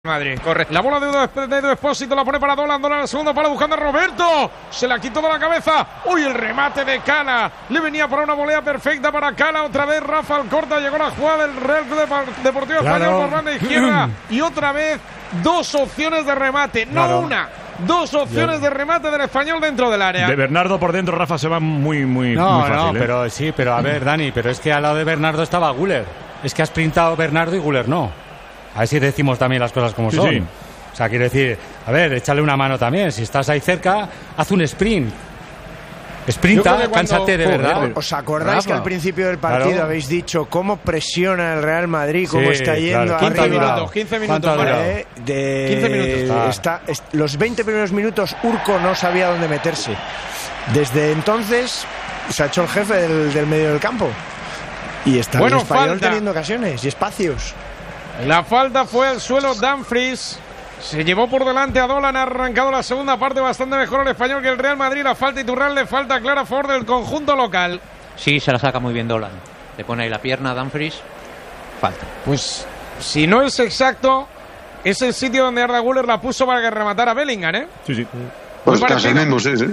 Madrid. Correcto. La bola de Edu Expósito la pone para Dolan al segundo palo buscando a Roberto. Se la quitó de la cabeza. Uy, el remate de Cala. Le venía para una volea perfecta para Cala. Otra vez Rafa Alcorta. Llegó la jugada del Real Club Deportivo Español por banda izquierda. Y otra vez dos opciones de remate. No una. Dos opciones de remate del Español dentro del área. De Bernardo por dentro, Rafa, se va muy fácil. No, pero sí, pero a ver, Dani, pero es que al lado de Bernardo estaba Güler. Es que ha sprintado Bernardo y Güler no. A ver si decimos también las cosas como son. Sí. O sea, quiero decir, a ver, échale una mano también. Si estás ahí cerca, haz un sprint. Sprinta, cánsate de verdad. ¿Os acordáis que al principio del partido habéis dicho cómo presiona el Real Madrid, cómo está yendo arriba? 15 minutos. 15 minutos. Los 20 primeros minutos Urco no sabía dónde meterse. Desde entonces se ha hecho el jefe del medio del campo. Y está el Español teniendo ocasiones y espacios. La falta fue al suelo. Dumfries se llevó por delante a Dolan. Ha arrancado la segunda parte bastante mejor el Español que el Real Madrid. La falta Iturralde, falta clara a favor del conjunto local. Sí, se la saca muy bien Dolan. Le pone ahí la pierna a Dumfries. Falta. Pues si no es exacto, es el sitio donde Arda Güler la puso para que rematara Bellingham, ¿eh? Sí. Pues casi el mismo, sí.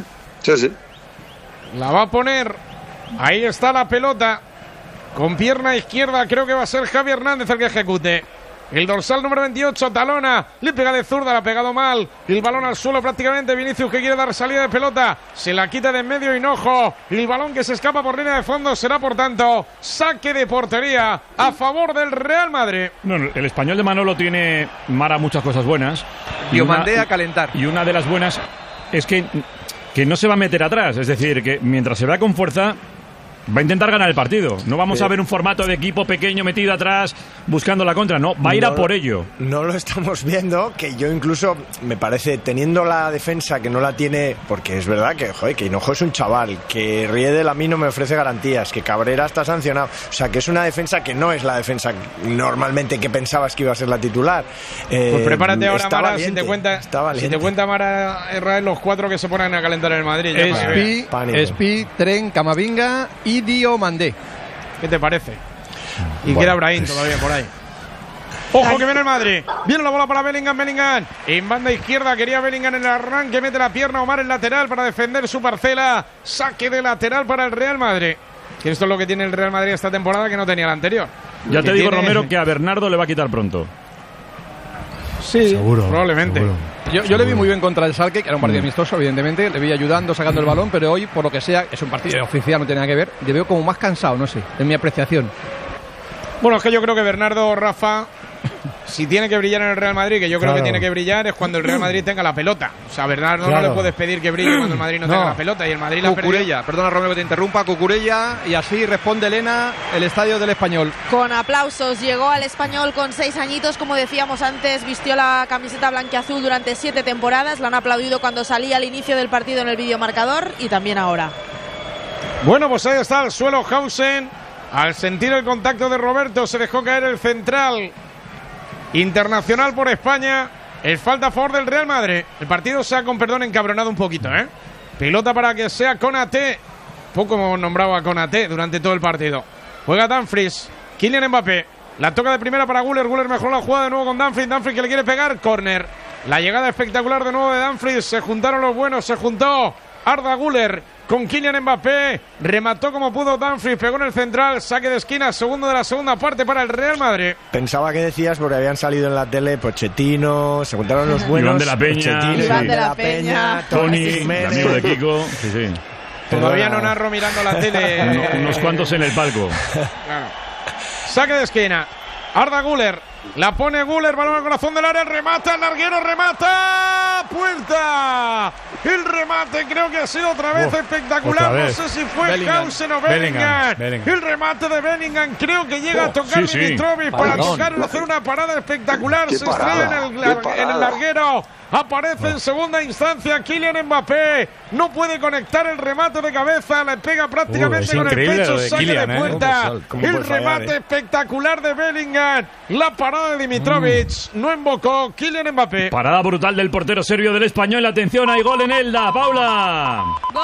La va a poner. Ahí está la pelota. Con pierna izquierda creo que va a ser Javi Hernández el que ejecute. El dorsal número 28, talona, le pega de zurda, la ha pegado mal. El balón al suelo prácticamente. Vinicius que quiere dar salida de pelota. Se la quita de en medio Hinojo. El balón que se escapa por línea de fondo será por tanto saque de portería a favor del Real Madrid. No, el Español de Manolo tiene, Mara, muchas cosas buenas. Y mandé a calentar. Y una de las buenas es que no se va a meter atrás. Es decir, que mientras se vea con fuerza va a intentar ganar el partido. No vamos a ver un formato de equipo pequeño metido atrás buscando la contra. No, va a ir a por ello. No lo estamos viendo, que yo incluso me parece, teniendo la defensa que no la tiene, porque es verdad que Hinojo es un chaval, que Riedel a mí no me ofrece garantías, que Cabrera está sancionado. O sea, que es una defensa que no es la defensa normalmente que pensabas que iba a ser la titular. Pues prepárate ahora, Mara, valiente, si te cuenta Mara Israel los cuatro que se ponen a calentar en el Madrid. Espi, Tren, Camavinga y Diomandé. ¿Qué te parece? Y queda Brahim todavía por ahí. Ojo que viene el Madrid. Viene la bola para Bellingham. En banda izquierda quería Bellingham en el arranque. Mete la pierna Omar en lateral para defender su parcela. Saque de lateral para el Real Madrid. Que esto es lo que tiene el Real Madrid esta temporada que no tenía la anterior. Ya te digo, Romero, que a Bernardo le va a quitar pronto. Sí, seguro, probablemente. Seguro. Yo le vi muy bien contra el Schalke, que era un partido amistoso, evidentemente. Le vi ayudando, sacando el balón, pero hoy, por lo que sea, es un partido oficial, no tiene nada que ver. Le veo como más cansado, no sé, en mi apreciación. Bueno, es que yo creo que Bernardo, Rafa, si tiene que brillar en el Real Madrid, que yo creo que tiene que brillar, es cuando el Real Madrid tenga la pelota. O sea, Bernardo no le puedes pedir que brille cuando el Madrid no tenga la pelota. Y el Madrid la Cucurella, perdona Romero que te interrumpa, Cucurella, y así responde Elena, el estadio del Español. Con aplausos, llegó al Español con 6 añitos, como decíamos antes, vistió la camiseta blanquiazul durante 7 temporadas, la han aplaudido cuando salía al inicio del partido en el videomarcador y también ahora. Bueno, pues ahí está el suelo Hausen. Al sentir el contacto de Roberto se dejó caer el central internacional por España. El falta a favor del Real Madrid. El partido se ha, con perdón, encabronado un poquito, ¿eh? Pelota para que sea Konaté. Poco hemos nombrado a Konaté durante todo el partido. Juega Dumfries. Kylian Mbappé. La toca de primera para Güler. Güler mejoró la jugada de nuevo con Dumfries. Dumfries que le quiere pegar. Córner. La llegada espectacular de nuevo de Dumfries. Se juntaron los buenos. Se juntó Arda Güler con Kylian Mbappé. Remató como pudo Dumfries. Pegó en el central. Saque de esquina. Segundo de la segunda parte para el Real Madrid. Pensaba que decías, porque habían salido en la tele Pochettino. Se juntaron los buenos. Iván de la Peña. Iván de la Peña. Tony, amigo de Kiko. Sí. Todavía no narro mirando la tele. Unos cuantos en el palco. Claro. Saque de esquina. Arda Güler. La pone Güler. Balón al corazón del área. Remata. El larguero remata. Puerta. El remate creo que ha sido otra vez espectacular. No sé si fue Hausen o Bellingham. El remate de Bellingham creo que llega a tocar Dimitrovic para tocarlo, hacer una parada espectacular. Se estrella en el larguero. Aparece en segunda instancia Kylian Mbappé. No puede conectar el remate de cabeza. Le pega prácticamente con el pecho. Saque de puerta. El remate espectacular de Bellingham. La parada de Dimitrovic. No invocó Kylian Mbappé. Parada brutal del portero. serbio del Español. Atención, hay gol en Elda. Paula. Gol.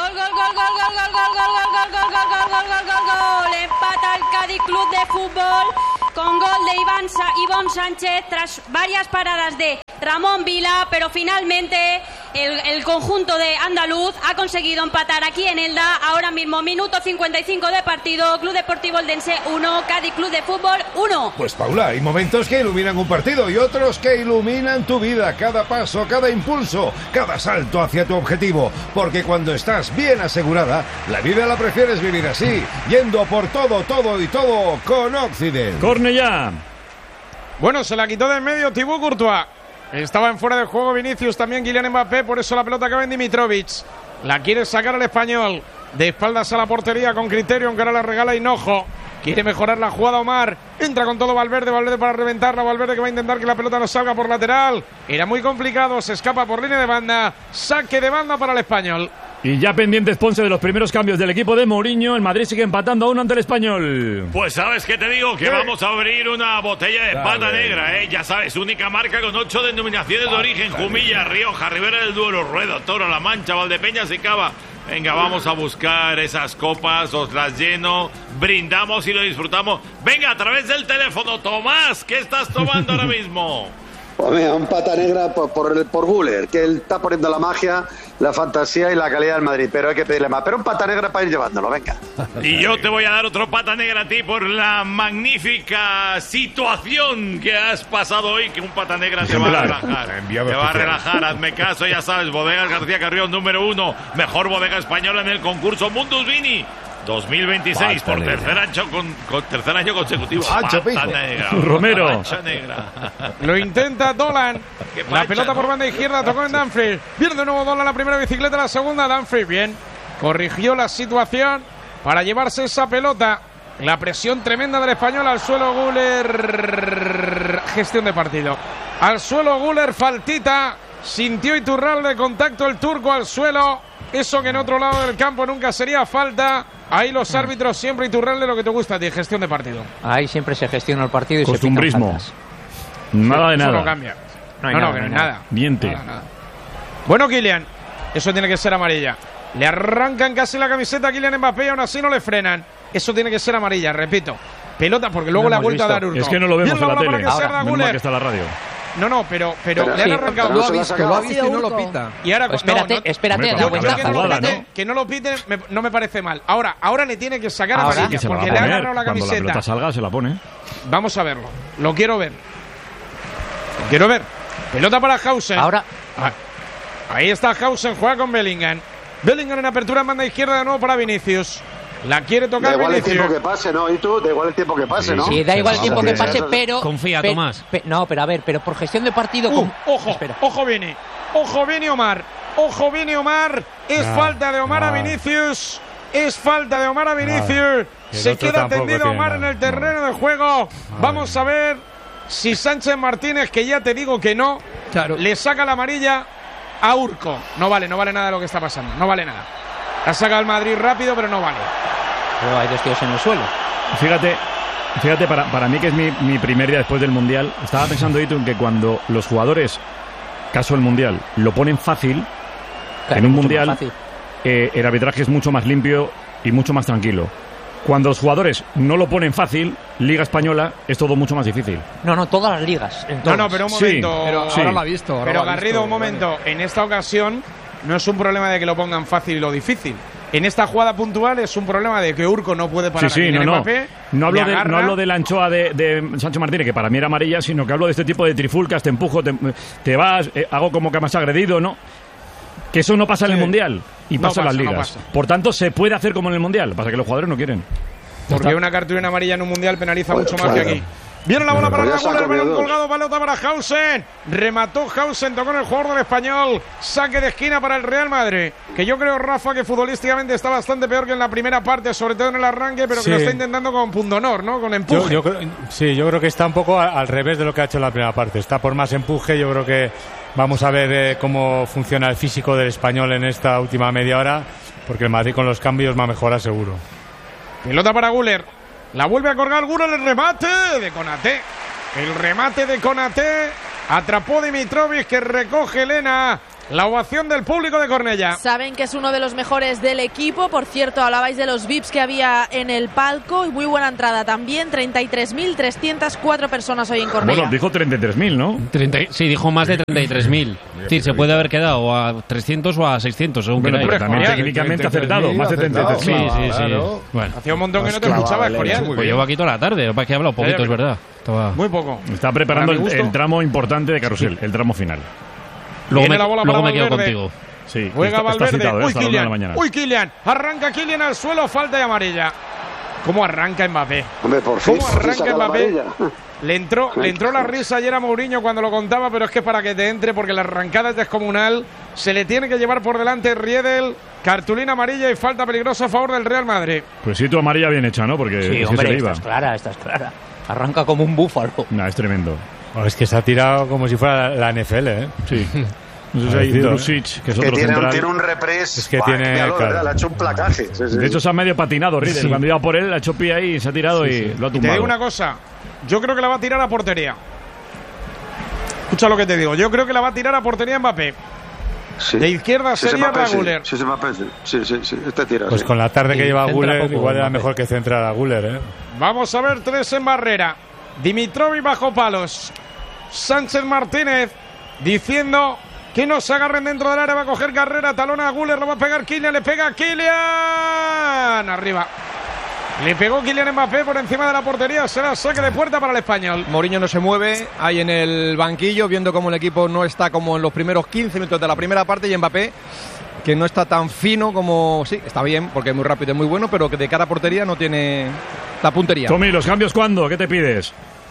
Empata el Cádiz Club de Fútbol con gol de Ivonne Sánchez tras varias paradas de Ramón Vila, pero finalmente el conjunto de andaluz ha conseguido empatar aquí en Elda. Ahora mismo, minuto 55 de partido. Club Deportivo Eldense 1, Cádiz Club de Fútbol 1. Pues Paula, hay momentos que iluminan un partido y otros que iluminan tu vida. Cada paso, cada impulso, cada salto hacia tu objetivo. Porque cuando estás bien asegurada, la vida la prefieres vivir así, yendo por todo con Occident. Cornellá. Bueno, se la quitó de en medio Thibaut Courtois. Estaba en fuera de juego Vinicius, también Kylian Mbappé, por eso la pelota acaba en Dimitrovic. La quiere sacar el español. De espaldas a la portería con criterio, aunque ahora la regala Hinojo. Quiere mejorar la jugada Omar. Entra con todo Valverde para reventarla. Valverde que va a intentar que la pelota no salga por lateral. Era muy complicado, se escapa por línea de banda. Saque de banda para el español. Y ya pendientes, Ponce, de los primeros cambios del equipo de Mourinho. El Madrid sigue empatando aún ante el Español. Pues sabes que te digo que vamos a abrir una botella de pata negra, ya sabes, única marca con 8 denominaciones de origen: Jumilla, Rioja, Ribera del Duero, Ruedo, Toro, La Mancha, Valdepeñas y Cava. Venga, vamos a buscar esas copas, os las lleno, brindamos y lo disfrutamos. Venga, a través del teléfono, Tomás, ¿qué estás tomando ahora mismo? Pues mira, un pata negra por Guller, que él está poniendo la magia, la fantasía y la calidad del Madrid, pero hay que pedirle más. Pero un pata negra para ir llevándolo, venga. Y yo te voy a dar otro pata negra a ti por la magnífica situación que has pasado hoy, que un pata negra te va a relajar. Te va a relajar, hazme caso, ya sabes, Bodegas García Carrión, número 1, mejor bodega española en el concurso Mundus Vini 2026, por tercer año consecutivo. Pata negra. Romero. Negra. Lo intenta Dolan. La pelota por banda izquierda tocó en Dumfries. Viene de nuevo Dolan, la primera bicicleta, la segunda Dumfries. Bien. Corrigió la situación para llevarse esa pelota. La presión tremenda del español al suelo. Güler. Gestión de partido. Al suelo Güler, faltita. Sintió Iturralde, contacto el turco al suelo. Eso que en otro lado del campo nunca sería falta. Ahí los árbitros siempre, Iturralde, lo que te gusta a ti, gestión de partido. Ahí siempre se gestiona el partido y costumbrismo. Se pitan faltas. Nada de Eso nada. no cambia. No hay nada. Miente. Nada. Bueno, Kylian, eso tiene que ser amarilla. Le arrancan casi la camiseta a Kylian Mbappé y aún así no le frenan. Eso tiene que ser amarilla, repito. Pelota porque luego la vuelta a dar Urco. Es que no lo vemos en la tele. Ahora, menos mal que está la radio. No, pero le han arrancado. Lo ha visto y no lo pita. Y ahora, espérate, da ventaja. Que no lo piten, no me parece mal. Ahora le tiene que sacar amarilla porque le ha agarrado la camiseta. Cuando la pelota salga, se la pone. Vamos a verlo. Lo quiero ver. Pelota para Hausen. Ahora. Ahí está Hausen, juega con Bellingham. Bellingham en apertura en banda izquierda de nuevo para Vinicius. La quiere tocar Da igual Vinicius. el tiempo que pase, ¿no? ¿Y tú? Da igual el tiempo que pase, ¿no? Sí, da igual el tiempo que pase, pero... Confía, Tomás. No, pero a ver, pero por gestión de partido... Ojo Vini Omar. Es falta de Omar a Vinicius. Se queda tendido Omar en el terreno de juego. Vamos a ver si Sánchez Martínez, que ya te digo que no, le saca la amarilla a Urco. No vale nada lo que está pasando. No vale nada. Ha sacado el Madrid rápido, pero no vale. Pero hay dos tíos en el suelo. Fíjate, para mí que es mi primer día después del Mundial, estaba pensando, Itu, que cuando los jugadores, caso el Mundial, lo ponen fácil, en un Mundial, el arbitraje es mucho más limpio y mucho más tranquilo. Cuando los jugadores no lo ponen fácil, Liga Española, es todo mucho más difícil. No, todas las ligas. No, pero un momento. Pero ahora lo ha visto. Pero Garrido, un momento. En esta ocasión no es un problema de que lo pongan fácil y lo difícil. En esta jugada puntual es un problema de que Urco no puede parar a Mbappé. No hablo de la anchoa de Sánchez Martínez, que para mí era amarilla, sino que hablo de este tipo de trifulcas, te empujo, te vas, hago como que me has agredido, ¿no? Que eso no pasa en el Mundial y pasa en las ligas. Por tanto, se puede hacer como en el Mundial, pasa que los jugadores no quieren. Porque una cartulina amarilla en un Mundial penaliza mucho más que aquí. Viene la bola para Raúl, el balón colgado, pelota para Hausen. Remató Hausen, tocó en el jugador del español. Saque de esquina para el Real Madrid. Que yo creo, Rafa, que futbolísticamente está bastante peor que en la primera parte, sobre todo en el arranque, pero que lo está intentando con pundonor, ¿no? Con empuje. Yo creo que está un poco al revés de lo que ha hecho en la primera parte. Está por más empuje. Yo creo que vamos a ver cómo funciona el físico del español en esta última media hora, porque el Madrid con los cambios va a mejorar seguro. Pelota para Güler. La vuelve a colgar Güler, el remate de Konaté. El remate de Konaté. Atrapó Dimitrovic, que recoge Elena. La ovación del público de Cornellá. Saben que es uno de los mejores del equipo. Por cierto, hablabais de los VIPs que había en el palco y muy buena entrada también. 33.304 personas hoy en Cornellá. Bueno, dijo 33.000, ¿no? Sí, dijo más de 33.000. Es decir, se puede haber quedado a 300 o a 600, según bueno, pero también genial. técnicamente acertado, más de 33.000. Sí. Claro. Bueno. Hacía un montón que no te escuchaba, Escorial. Pues llevo aquí toda la tarde, lo que he hablado poquito, es verdad. Muy poco. Está preparando el tramo importante de carrusel, el tramo final. Luego me quedo contigo. Sí, juega Valverde. Citado, Uy, Kylian. Arranca Kylian al suelo, falta de amarilla. ¿Cómo arranca Mbappé? Hombre, por fin. ¿Cómo arranca Mbappé? Le entró la risa ayer a Mourinho cuando lo contaba, pero es que para que te entre, porque la arrancada es descomunal, se le tiene que llevar por delante Riedel, cartulina amarilla y falta peligrosa a favor del Real Madrid. Pues sí, tu amarilla bien hecha, ¿no? Porque sí, hombre, esta es clara. Arranca como un búfalo. Nah, es tremendo. Bueno, es que se ha tirado como si fuera la NFL, ¿eh? Sí. Entonces hay Drusic, que es otro central. Tiene un repres. Es que tiene. Claro. Le ha hecho un placaje. Sí. De hecho, se ha medio patinado Riedel. Cuando iba por él, ha hecho pie ahí, se ha tirado y lo ha tumbado. Te digo una cosa. Yo creo que la va a tirar a portería. Escucha lo que te digo. Yo creo que la va a tirar a portería Mbappé. Sí. De izquierda sería Guller. Sí, Mbappé. Sí. Este tira. Pues con la tarde que lleva Guller, igual era mejor que centrar a Guller, ¿eh? Vamos a ver 3 en barrera. Dimitrovic bajo palos. Sánchez Martínez diciendo que no se agarren dentro del área. Va a coger carrera, talona a Guller, lo va a pegar Kylian, le pega Kylian. Arriba. Le pegó Kylian Mbappé por encima de la portería. Será saque de puerta para el español. Mourinho no se mueve, ahí en el banquillo, viendo cómo el equipo no está como en los primeros 15 minutos de la primera parte, y Mbappé, que no está tan fino como... Sí, está bien, porque es muy rápido y muy bueno, pero que de cara a portería no tiene la puntería. Tommy, ¿los cambios cuándo? ¿Qué te pides?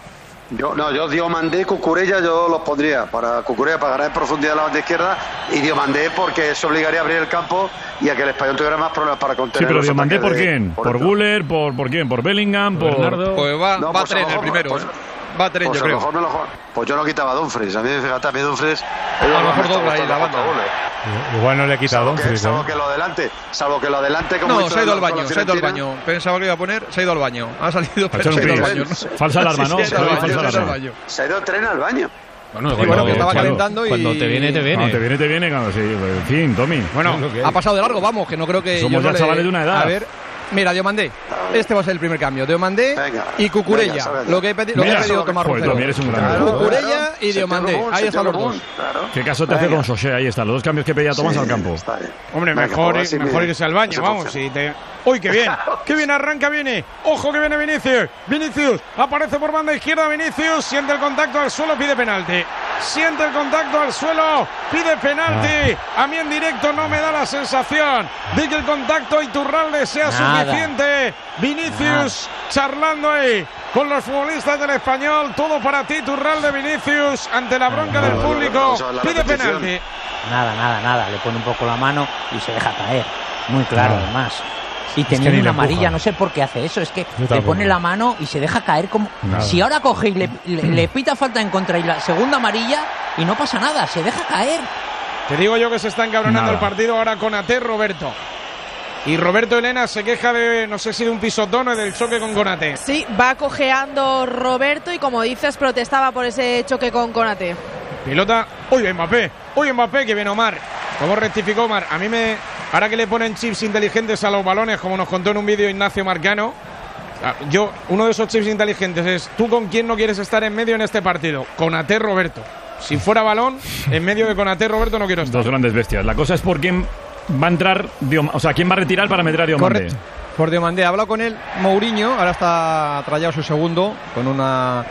Yo Diomandé, Cucurella, yo los pondría para Cucurella para ganar en profundidad la banda izquierda, y Diomandé porque eso obligaría a abrir el campo y a que el español tuviera más problemas para contener. Sí, pero Diomandé ¿por quién? ¿Por Guller? ¿Por quién? ¿Por Bellingham? ¿Por Bernardo? Pues va a tener el primero. Va a tener, yo creo. Pues yo no quitaba a Dumfries. A mí, fíjate, Dumfries. A lo mejor dobla ahí la banda. Igual no le quita a Dumfries. Salvo que lo adelante. Como no, se ha ido al baño. Pensaba que iba a poner, se ha ido al baño. Ha salido, pero se ha ido al baño. Falsa alarma, ¿no? Se ha ido tren al baño. Bueno, que estaba calentando y... Cuando te viene, te viene. Cuando te viene, cuando sí. En fin, Tommy. Bueno, ha pasado de largo, vamos, que no creo que... Somos ya chavales de una edad. A ver... Mira, Diomandé, este va a ser el primer cambio. Diomandé y Cucurella. Lo que he pedido Tomás Roncero. Cucurella y Diomandé. Ahí están los dos. ¿Qué caso te hace con Sosé? Ahí están los dos cambios que pedía Tomás al campo. Hombre, mejor irse al baño, vamos. ¡Uy, qué bien! ¡Qué bien arranca, viene! ¡Ojo que viene Vinicius! Vinicius aparece por banda izquierda. Vinicius siente el contacto al suelo, pide penalti. Siente el contacto al suelo, pide penalti. A mí en directo no me da la sensación de que el contacto a Iturralde sea suficiente. Vinicius charlando ahí con los futbolistas del Español. Todo para ti, Iturralde. Vinicius ante la bronca del público, pide penalti. Nada. Le pone un poco la mano y se deja caer. Muy claro, además. Y teniendo una amarilla, no sé por qué hace eso. Es que le pone la mano y se deja caer como... Si ahora coge y le pita falta en contra y la segunda amarilla y no pasa nada, se deja caer. Te digo yo que se está encabronando el partido ahora con Konaté, Roberto. Y Roberto Elena se queja de, no sé si de un pisotón o del choque con Konaté. Sí, va cojeando Roberto y como dices, protestaba por ese choque con Konaté. Pilota, uy Mbappé, que viene Omar. ¿Cómo rectificó Omar? A mí ahora que le ponen chips inteligentes a los balones, como nos contó en un vídeo Ignacio Marcano, uno de esos chips inteligentes es, ¿tú con quién no quieres estar en medio en este partido? Konaté, Roberto. Si fuera balón, en medio de Konaté, Roberto no quiero estar. Dos grandes bestias. La cosa es por quién va a entrar, quién va a retirar para meter a Diomandé. Correcto. Por Diomandé. Ha hablado con él Mourinho, ahora está trayado su segundo con una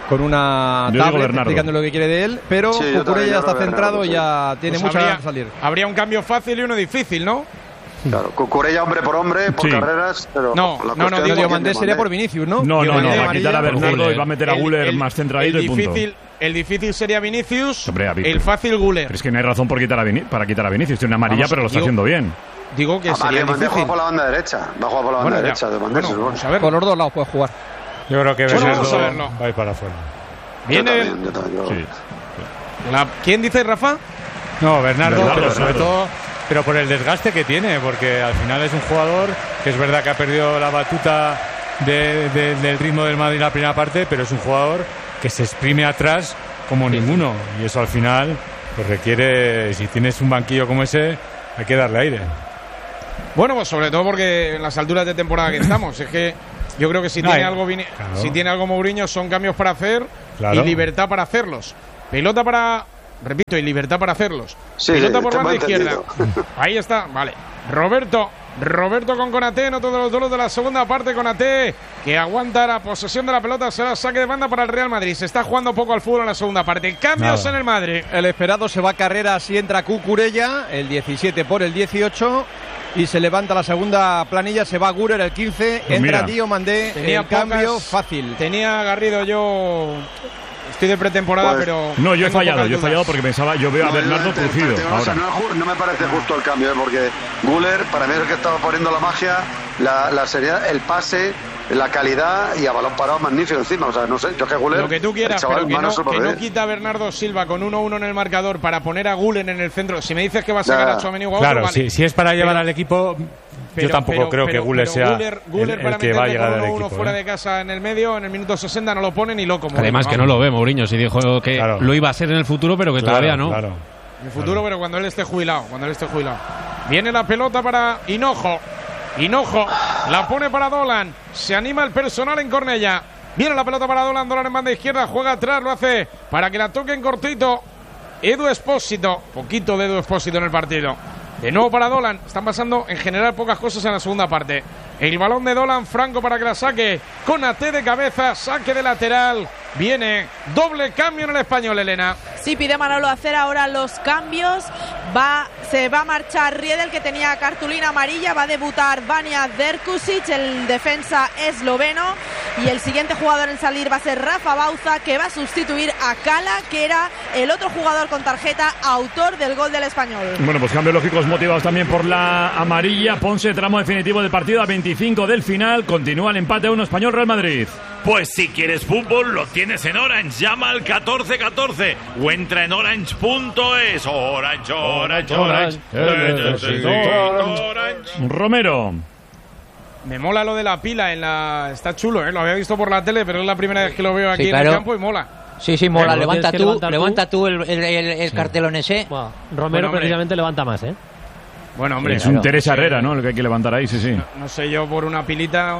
tablet explicando lo que quiere de él, pero Cucurella ya está centrado y ya tiene mucha ganas de salir. Habría un cambio fácil y uno difícil, ¿no? Claro, Cucurella hombre por hombre, por carreras, pero... No, Diomandé sería por Vinicius, ¿no? No, va a quitar a Bernardo y va a meter a Guller más centradito y punto. El difícil sería Vinicius, el fácil Guller. Pero es que no hay razón para quitar a Vinicius, tiene una amarilla, pero lo está haciendo bien. Digo que sería difícil. Va a jugar por la banda derecha, Por los dos lados puede jugar. Yo creo que Bernardo va a ir para afuera. Viene. ¿Quién dice, Rafa? No, Bernardo, pero sobre todo, pero por el desgaste que tiene, porque al final es un jugador que es verdad que ha perdido la batuta del ritmo del Madrid en la primera parte, pero es un jugador que se exprime atrás como ninguno, y eso al final pues requiere, si tienes un banquillo como ese, hay que darle aire. Bueno, pues sobre todo porque en las alturas de temporada que estamos, es que yo creo que si tiene algo si tiene algo Mourinho son cambios para hacer y libertad para hacerlos. Pelota para, repito, y libertad para hacerlos. Pelota por banda izquierda. Ahí está, vale. Roberto con Konaté en otro de los duelos de la segunda parte. Konaté que aguanta la posesión de la pelota, será saque de banda para el Real Madrid. Se está jugando poco al fútbol en la segunda parte. Cambios en el Madrid. El esperado se va a Carreras y entra Cucurella, el 17 por el 18. Y se levanta la segunda planilla, se va Gurer el 15, pues entra Diomandé, el cambio fácil. Tenía Garrido yo... Estoy de pretemporada, pues, pero... No, yo he fallado porque pensaba, yo veo a Bernardo crujido. No me parece justo el cambio, porque Guller, para mí es el que estaba poniendo la magia, la seriedad, el pase, la calidad y a balón parado magnífico encima. O sea, no sé, yo que Guller... Lo que tú quieras, chaval, pero que no quita a Bernardo Silva con 1-1 en el marcador para poner a Guller en el centro. Si me dices que va a sacar a Tchouaméni o a otro, claro, vale. si es para llevar al equipo... Yo tampoco creo que Guller sea el que va a llegar al equipo. Fuera de casa en el medio, en el minuto 60 no lo pone ni loco. Además que no lo ve Mourinho, si dijo que lo iba a ser en el futuro, pero que todavía no. En el futuro, pero cuando él esté jubilado, Viene la pelota para Hinojo, la pone para Dolan, se anima el personal en Cornellà. Viene la pelota para Dolan en banda izquierda, juega atrás, lo hace para que la toquen cortito Edu Espósito, poquito de Edu Espósito en el partido. De nuevo para Dolan, están pasando en general pocas cosas en la segunda parte. El balón de Dolan, Franco para que la saque, Konaté de cabeza, saque de lateral. Viene doble cambio en el Español, Elena. Sí, pide Manolo hacer ahora los cambios. Se va a marchar Riedel, que tenía cartulina amarilla. Va a debutar Vanja Drkušić, el defensa esloveno. Y el siguiente jugador en salir va a ser Rafa Bauza, que va a sustituir a Cala, que era el otro jugador con tarjeta, autor del gol del Español. Bueno, pues cambios lógicos motivados también por la amarilla. Ponce, tramo definitivo del partido a 25 del final. Continúa el empate a 1 Español Real Madrid. Pues si quieres fútbol, lo tienes en Orange. Llama al 1414 o entra en orange.es. Orange. Romero. Me mola lo de la pila está chulo, lo había visto por la tele, pero es la primera vez que lo veo aquí en el campo y mola. Sí, mola. Levanta tú el cartelón ese. Romero precisamente levanta más, Bueno, hombre, es un Teresa Herrera, ¿no? Lo que hay que levantar ahí, sí. No sé yo por una pilita,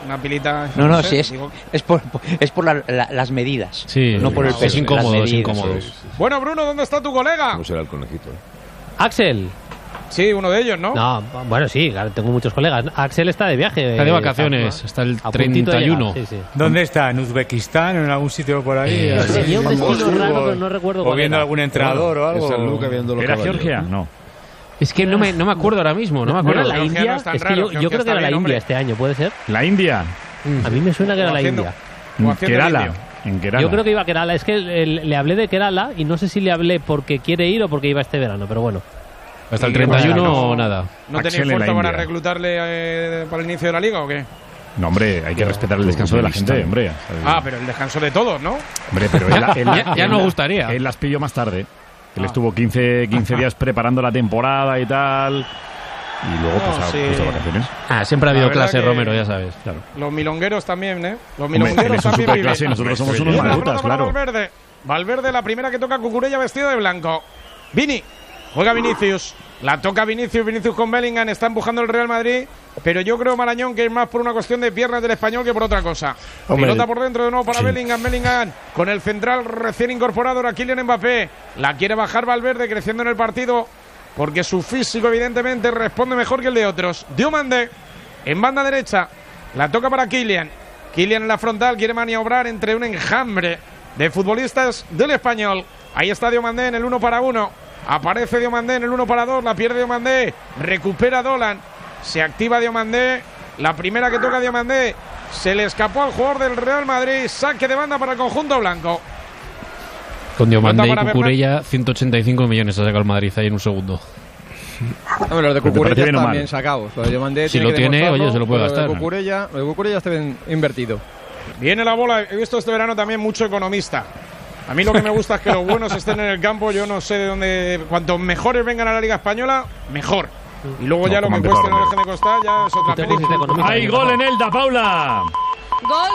No, sé, sí, es por las medidas. Sí, no por el peso. Es incómodo. Bueno, Bruno, ¿dónde está tu colega? No será el conejito. Axel. Sí, uno de ellos, ¿no? No, bueno, sí, claro, tengo muchos colegas. Axel está de viaje. Está de vacaciones, está el 31. Sí. ¿Dónde está? ¿En Uzbekistán? ¿En algún sitio por ahí? Tenía un destino raro, pero no recuerdo cuál. ¿O viendo algún entrenador o algo? ¿Era Georgia? No. Es que no me acuerdo ahora mismo, no me acuerdo. ¿La India? Es que yo creo que era la India este año, ¿puede ser? ¿La India? A mí me suena que era la India. Kerala. Yo creo que iba a Kerala. Es que le hablé de Kerala y no sé si le hablé porque quiere ir o porque iba este verano, pero bueno. ¿Hasta el 31 o nada? ¿No tenéis fuerza para reclutarle para el inicio de la liga o qué? No, hombre, hay que respetar el descanso de la gente, hombre. Pero el descanso de todos, ¿no? Hombre, pero ya nos gustaría. Él las pilló más tarde. Él estuvo 15 días preparando la temporada y tal. Y luego pues a vacaciones. Siempre ha habido clase, Romero, ya sabes. Claro. Los milongueros también, ¿eh? Los milongueros también viven. Clase, nosotros somos unos malutas, claro. Valverde, la primera que toca Cucurella vestido de blanco. Vini. Juega Vinicius, la toca Vinicius con Bellingham, está empujando el Real Madrid, pero yo creo, Marañón, que es más por una cuestión de piernas del Español que por otra cosa. Pelota por dentro de nuevo para Bellingham con el central recién incorporado, ahora Kylian Mbappé, la quiere bajar Valverde creciendo en el partido, porque su físico evidentemente responde mejor que el de otros. Diomandé en banda derecha, la toca para Kylian en la frontal, quiere maniobrar entre un enjambre de futbolistas del Español. Ahí está Diomandé en el 1-1. Aparece Diomandé en el 1-2, la pierde Diomandé, recupera Dolan, se activa Diomandé, la primera que toca Diomandé, se le escapó al jugador del Real Madrid, saque de banda para el conjunto blanco. Con Diomandé y Cucurella, 185 millones ha sacado el Madrid ahí en un segundo. Los de Cucurella están bien sacados. Los de Diomandé si lo tiene, oye, se lo puede gastar. Lo de Cucurella está bien invertido. Viene la bola, he visto este verano también mucho economista. A mí lo que me gusta es que los buenos estén en el campo. Yo no sé de dónde. Cuanto mejores vengan a la Liga Española, mejor. Y luego ya lo que cueste no dejen de costar, ya es otra película. Hay gol en Elda, Paula. Gol.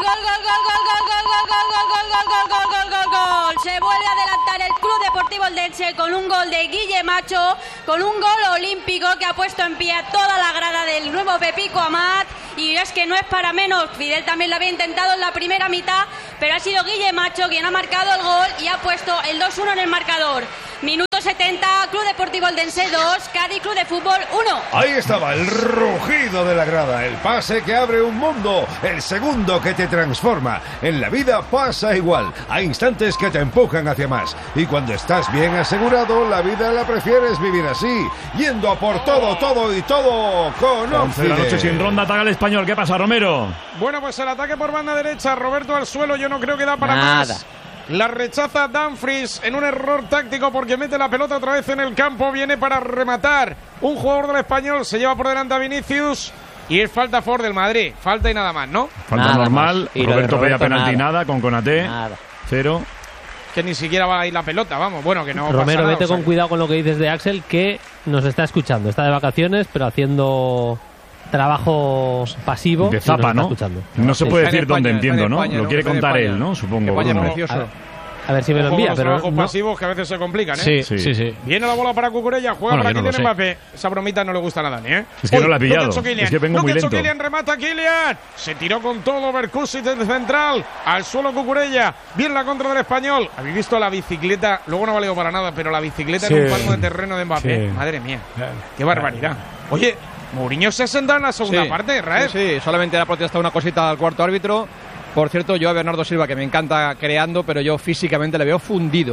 Se vuelve a adelantar el Club Deportivo Eldense con un gol de Guille Macho, con un gol olímpico que ha puesto en pie a toda la grada del nuevo Pepico Amat. Y es que no es para menos, Fidel también lo había intentado en la primera mitad, pero ha sido Guille Macho quien ha marcado el gol y ha puesto el 2-1 en el marcador. Minuto 70, Club Deportivo Eldense 2, Cádiz Club de Fútbol 1. Ahí estaba el rugido de la grada, el pase que abre un mundo, el segundo que te transforma. En la vida pasa igual, hay instantes que te empujan hacia más. Y cuando estás bien asegurado, la vida la prefieres vivir así, yendo a por todo y todo con 11 de la noche sin ronda, ataca el Español. ¿Qué pasa, Romero? Bueno, pues el ataque por banda derecha, Roberto al suelo, yo no creo que da para más. La rechaza Dumfries en un error táctico porque mete la pelota otra vez en el campo. Viene para rematar un jugador del Español. Se lleva por delante a Vinicius. Y es falta a favor del Madrid. Falta y nada más, ¿no? Falta normal. Roberto pedía penalti nada con Konaté. 0. Que ni siquiera va a ir la pelota, vamos. Bueno, que no Romero, pasa nada, vete con cuidado con lo que dices de Axel, que nos está escuchando. Está de vacaciones, pero haciendo trabajo pasivo. De zapa, ¿no? No se puede decir dónde, entiendo, ¿no? Lo quiere contar él, ¿no? Supongo. A ver si me lo envía, pero trabajos pasivos que a veces se complican, ¿eh? Sí. Viene la bola para Cucurella, juega para Kylian Mbappé. Esa bromita no le gusta nada, ¿eh? Es que no la ha pillado. Es que vengo muy lento. Kylian, remata Kylian. Se tiró con todo Berkusic desde central. Al suelo Cucurella. Bien la contra del Español. ¿Habéis visto la bicicleta? Luego no ha valido para nada, pero la bicicleta en un palmo de terreno de Mbappé. Madre mía. Qué barbaridad. Oye, Mourinho se ha sentado en la segunda parte, Raef. Sí, solamente le ha protestado una cosita al cuarto árbitro. Por cierto, yo a Bernardo Silva, que me encanta creando, pero yo físicamente le veo fundido.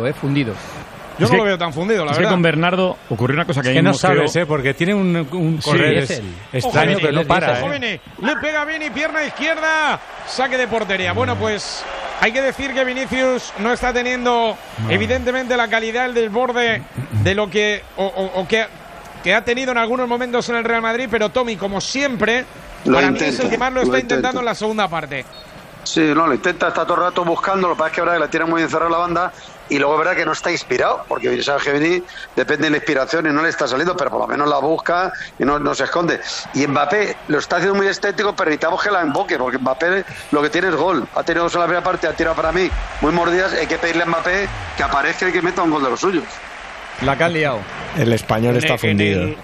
Yo no lo veo tan fundido, la verdad. Es que con Bernardo ocurrió una cosa que no sabes, porque tiene un correr extraño, pero no para. Le pega a Vini, pierna izquierda, saque de portería. Bueno, pues hay que decir que Vinicius no está teniendo, evidentemente, la calidad, el desborde de lo que que ha tenido en algunos momentos en el Real Madrid, pero Tommy, como siempre, para mí es el que más lo está intentando en la segunda parte. Sí, no, lo intenta, está todo el rato buscando, lo que pasa es que ahora la tiene muy encerrada la banda y luego es verdad que no está inspirado, porque sabes que Vini depende de la inspiración y no le está saliendo, pero por lo menos la busca y no se esconde. Y Mbappé lo está haciendo muy estético, pero necesitamos que la emboque, porque Mbappé lo que tiene es gol. Ha tenido en la primera parte, ha tirado para mí muy mordidas, hay que pedirle a Mbappé que aparezca y que meta un gol de los suyos. La que han liado. El Español está fundido.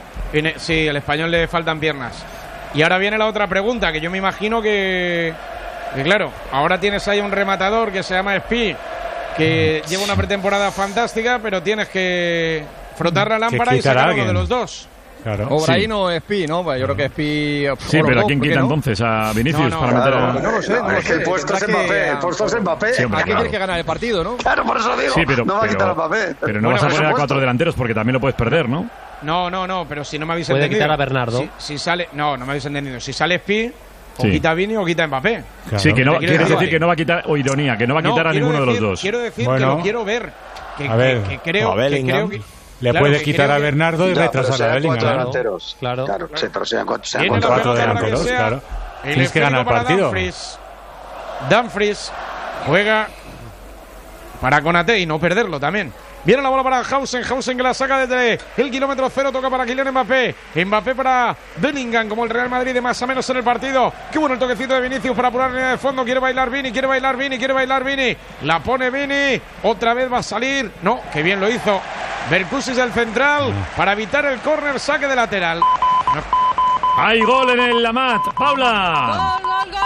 Sí, el Español le faltan piernas. Y ahora viene la otra pregunta, que yo me imagino que claro, ahora tienes ahí un rematador que se llama Spi, que lleva una pretemporada fantástica, pero tienes que frotar la lámpara y sacar a uno de los dos. Claro. Obraín o Spi, ¿no? Yo creo que Spi... Sí, pero ¿a quién quita entonces? ¿A Vinicius para meter a...? No lo sé. Es que el puesto es Mbappé. El puesto es Mbappé. Sí, aquí tienes que ganar el partido, ¿no? Claro, por eso digo. Sí, pero, no va a quitar a Mbappé. Pero no vas a poner a 4 delanteros porque también lo puedes perder, ¿no? No, pero si no me habéis puede entendido. Puede quitar a Bernardo. Si sale... No me habéis entendido. Si sale Spi, o quita a Vini o quita a Mbappé. Claro. Sí, que no quiere decir que no va a quitar, o ironía, que no va a quitar a ninguno de los dos. Quiero decir que lo quiero ver. Que creo que... Le puede quitar a Bernardo y retrasar a Bellingham. Claro. Sí, pero sean 4 delanteros, claro. Tienes que ganar el partido. Dumfries juega para Konaté y no perderlo también. Viene la bola para Hausen que la saca desde el kilómetro 0, toca para Kylian Mbappé. Mbappé para Bellingham, como el Real Madrid de más o menos en el partido. Qué bueno el toquecito de Vinicius para apurar la línea de fondo. Quiere bailar Vini. La pone Vini. Otra vez va a salir. No, qué bien lo hizo. Berkusic del central para evitar el córner, saque de lateral. Hay gol en el Amat. Paula.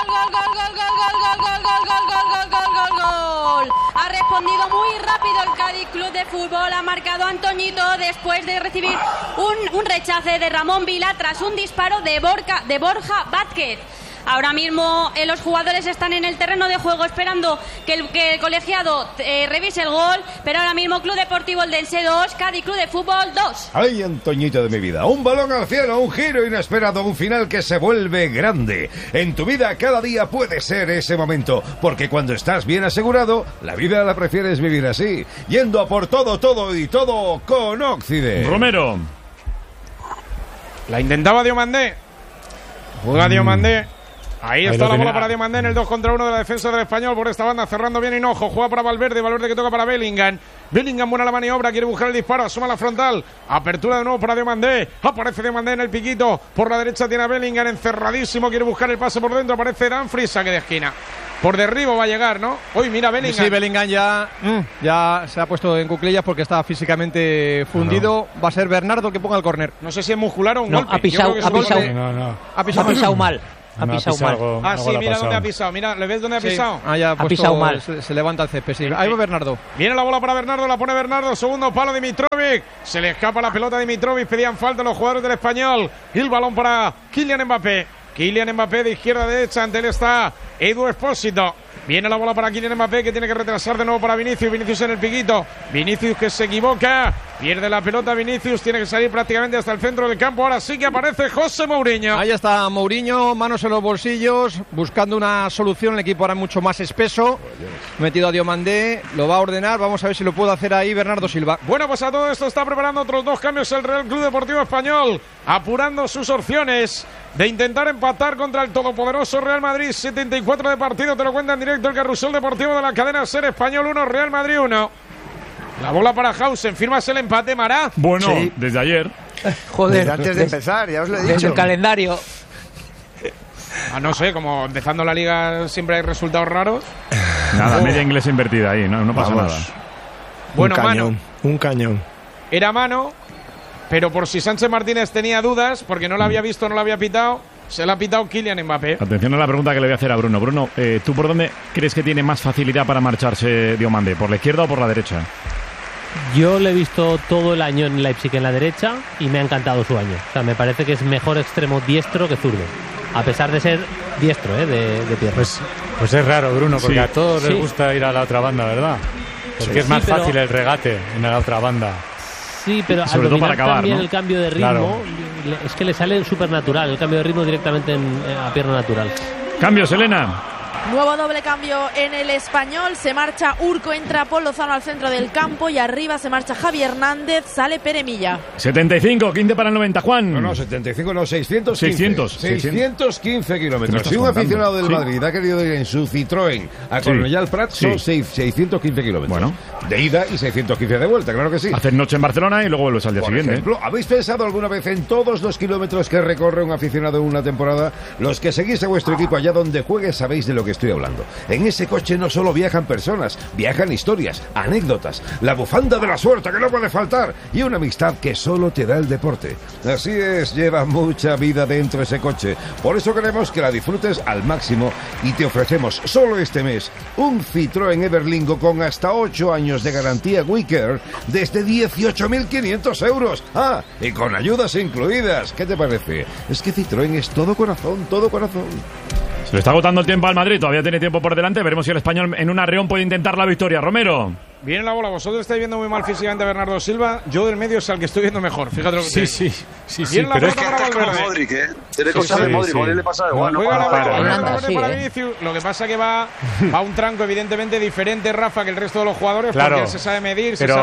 Gol. Ha respondido muy rápido el Cádiz Club de Fútbol. Ha marcado Antoñito después de recibir un rechace de Ramón Vila tras un disparo de Borja Vázquez. Ahora mismo los jugadores están en el terreno de juego esperando que el colegiado revise el gol, pero ahora mismo Club Deportivo Eldense 2, Cádiz Club de Fútbol 2. Ay, Antoñito de mi vida, un balón al cielo, un giro inesperado, un final que se vuelve grande. En tu vida cada día puede ser ese momento, porque cuando estás bien asegurado, la vida la prefieres vivir así, yendo a por todo con Occident. Romero. La intentaba Diomandé. Juega Diomandé. Ahí está la bola para Diomandé en el 2 contra 1 de la defensa del Español por esta banda, cerrando bien Hinojo, juega para Valverde que toca para Bellingham. Bellingham, buena la maniobra, quiere buscar el disparo, asoma la frontal, apertura de nuevo para Diomandé, aparece Diomandé en el piquito, por la derecha tiene a Bellingham encerradísimo, quiere buscar el pase por dentro, aparece Dumfries, saque de esquina. Por derribo va a llegar, ¿no? Uy, mira Bellingham. Sí, Bellingham ya se ha puesto en cuclillas porque está físicamente fundido. Va a ser Bernardo el que ponga el córner. No sé si es muscular o un golpe. Ha pisado mal. Ha pisado mal. Sí, mira dónde ha pisado. Mira, ¿le ves dónde ha pisado? Ha pisado mal. Se levanta el césped. Sí. Ahí va Bernardo. Viene la bola para Bernardo, la pone Bernardo. Segundo palo Dimitrovic. Se le escapa la pelota a Dimitrovic. Pedían falta los jugadores del Español. Y el balón para Kylian Mbappé. Kylian Mbappé de izquierda a derecha. Ante él está Edu Expósito. Viene la bola para Kylian Mbappé, que tiene que retrasar de nuevo para Vinicius. Vinicius en el piquito. Vinicius que se equivoca. Pierde la pelota Vinicius. Tiene que salir prácticamente hasta el centro del campo. Ahora sí que aparece José Mourinho. Ahí está Mourinho, manos en los bolsillos, buscando una solución. El equipo ahora mucho más espeso. Metido a Diomandé. Lo va a ordenar. Vamos a ver si lo puede hacer ahí Bernardo Silva. Bueno, pues a todo esto está preparando otros 2 cambios el Real Club Deportivo Español. Apurando sus opciones de intentar empatar contra el todopoderoso Real Madrid. 74 de partido, te lo cuenta en directo el Carrusel Deportivo de la cadena SER. Español 1, Real Madrid 1. La bola para Hausen, firmas el empate, Mará. Bueno, sí. Desde ayer. Joder, desde antes de empezar, ya os lo he dicho. Desde el calendario. No sé, como empezando la liga siempre hay resultados raros. Nada, media inglesa invertida ahí, no pasa nada. Bueno, un cañón. Era mano, pero por si Sánchez Martínez tenía dudas, porque no la había visto, no la había pitado, se la ha pitado Kylian Mbappé. Atención a la pregunta que le voy a hacer a Bruno. Bruno, ¿tú por dónde crees que tiene más facilidad para marcharse Diomandé? ¿Por la izquierda o por la derecha? Yo le he visto todo el año en Leipzig en la derecha y me ha encantado su año. O sea, me parece que es mejor extremo diestro que zurdo. A pesar de ser diestro, de piernas. Pues es raro, Bruno, porque a todos les gusta ir a la otra banda, ¿verdad? Porque es más fácil el regate en la otra banda. Sí, pero al sobre todo para acabar, también ¿no? El cambio de ritmo, es que le sale súper natural, el cambio de ritmo directamente a pierna natural. Cambios, Elena. Nuevo doble cambio en el Español. Se marcha Urco, entra Paul Lozano al centro del campo y arriba se marcha Javi Hernández, sale Pere Milla. 75, 15 para el 90, Juan. No, 75, no, 615 kilómetros. Si un aficionado del Madrid ha querido ir en su Citroën a Cornellà al Prat, son 615 kilómetros. Bueno. De ida y 615 de vuelta, claro que sí. Hacer noche en Barcelona y luego vuelves al día siguiente. Por ejemplo, ¿habéis pensado alguna vez en todos los kilómetros que recorre un aficionado en una temporada? Los que seguís a vuestro equipo allá donde juegue sabéis de lo que estoy hablando. En ese coche no solo viajan personas, viajan historias, anécdotas, la bufanda de la suerte que no puede faltar y una amistad que solo te da el deporte. Así es, lleva mucha vida dentro ese coche. Por eso queremos que la disfrutes al máximo y te ofrecemos solo este mes un Citroën Everlingo con hasta 8 años de garantía WeCare desde 18.500 euros. Ah, y con ayudas incluidas. ¿Qué te parece? Es que Citroën es todo corazón, todo corazón. Se le está agotando el tiempo al Madrid, todavía tiene tiempo por delante. Veremos si el Español en un arreón puede intentar la victoria. Romero. Viene la bola, vosotros estáis viendo muy mal físicamente a Bernardo Silva. Yo del medio es al que estoy viendo mejor. Fíjate lo que te digo. Sí, pero es que está como Modric, ¿eh? Tiene cosas de Modric, le pasa igual. No para Vinicius. Lo que pasa que va a un tranco evidentemente diferente, Rafa, que el resto de los jugadores, porque él se sabe medir, se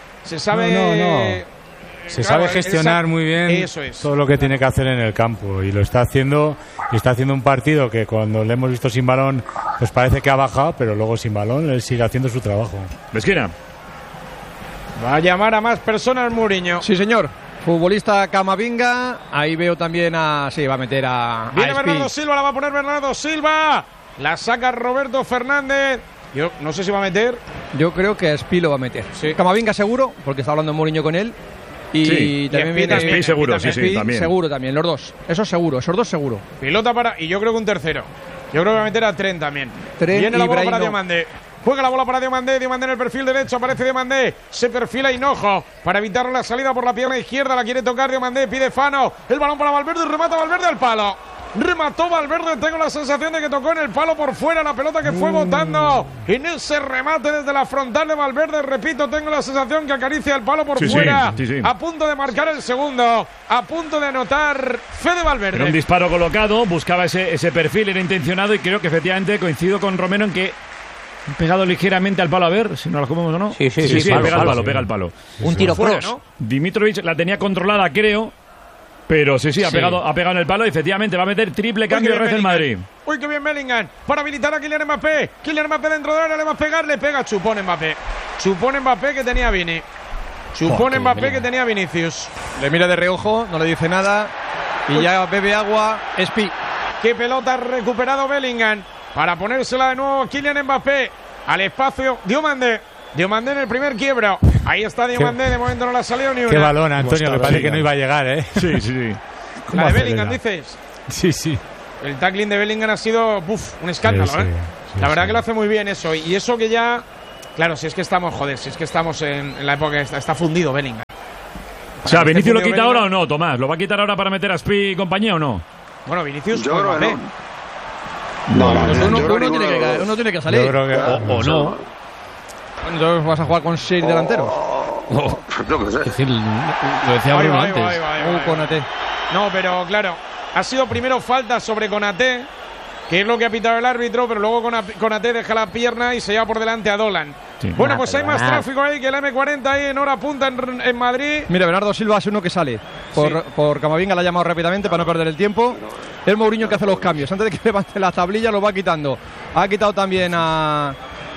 sabe... Se sabe gestionar muy bien todo lo que tiene que hacer en el campo y lo está haciendo, y está haciendo un partido que cuando le hemos visto sin balón pues parece que ha bajado, pero luego sin balón él sigue haciendo su trabajo. Esquina. Va a llamar a más personas Mourinho. Sí, señor. Futbolista Camavinga, ahí veo también va a meter a Viene Bernardo Silva, la va a poner Bernardo Silva. La saca Roberto Fernández. Yo no sé si va a meter. Yo creo que Espi lo va a meter. Sí. Camavinga seguro, porque está hablando Mourinho con él. Y también viene Espi seguro, también. Seguro también, los dos. Eso seguro, esos dos seguro. Pilota para, y yo creo que un tercero. Yo creo que va a meter a Trent también. Viene la bola para Diomandé. Juega la bola para Diomandé. Diomandé en el perfil derecho. Aparece Diomandé. Se perfila Hinojo para evitar la salida por la pierna izquierda. La quiere tocar Diomandé. Pide Fano. El balón para Valverde. Remata Valverde al palo. Remató Valverde, tengo la sensación de que tocó en el palo por fuera la pelota que fue botando. En ese remate desde la frontal de Valverde, repito, tengo la sensación que acaricia el palo por fuera. Sí. A punto de marcar el segundo, a punto de anotar Fede Valverde. Era un disparo colocado, buscaba ese perfil, era intencionado y creo que efectivamente coincido con Romero en que ha pegado ligeramente al palo, a ver si nos lo comemos o no. Sí, pega al palo. Un tiro fuera, cross. ¿no? Dimitrovic la tenía controlada, creo. Pero sí, ha pegado en el palo y efectivamente va a meter triple cambio de el Madrid. Uy, qué bien Bellingham. Para habilitar a Kylian Mbappé. Kylian Mbappé dentro de área, le va a pegar, le pega. Chupón Mbappé. Chupón Mbappé que tenía Vini. Chupón Mbappé que tenía Vinicius. Le mira de reojo, no le dice nada. Y ya bebe agua. Espi. Qué pelota ha recuperado Bellingham. Para ponérsela de nuevo Kylian Mbappé. Al espacio. Diomandé en el primer quiebro. Ahí está Diomandé, de momento no le ha salido ni una. Qué balón, Antonio, me parece que no iba a llegar, ¿eh? Sí. La de Bellingham, dices. Sí. El tackling de Bellingham ha sido un escándalo, ¿eh? La verdad que lo hace muy bien eso. Y eso que ya... Claro, si es que estamos en la época que está fundido Bellingham. O sea, ¿Vinicius lo quita ahora o no, Tomás? ¿Lo va a quitar ahora para meter a Spi y compañía o no? Bueno, Vinicius yo creo que uno tiene que salir. Yo creo que... O no. Entonces vas a jugar con 6 delanteros. Es decir, lo decía Bruno antes. Konaté. No, pero claro, ha sido primero falta sobre Konaté, que es lo que ha pitado el árbitro, pero luego Konaté deja la pierna y se lleva por delante a Dolan. Sí. Bueno, pues hay más tráfico ahí que el M40 ahí en hora punta en Madrid. Mira, Bernardo Silva es uno que sale por Camavinga, la ha llamado rápidamente para no perder el tiempo. El Mourinho que hace los cambios. Antes de que levante la tablilla lo va quitando. Ha quitado también a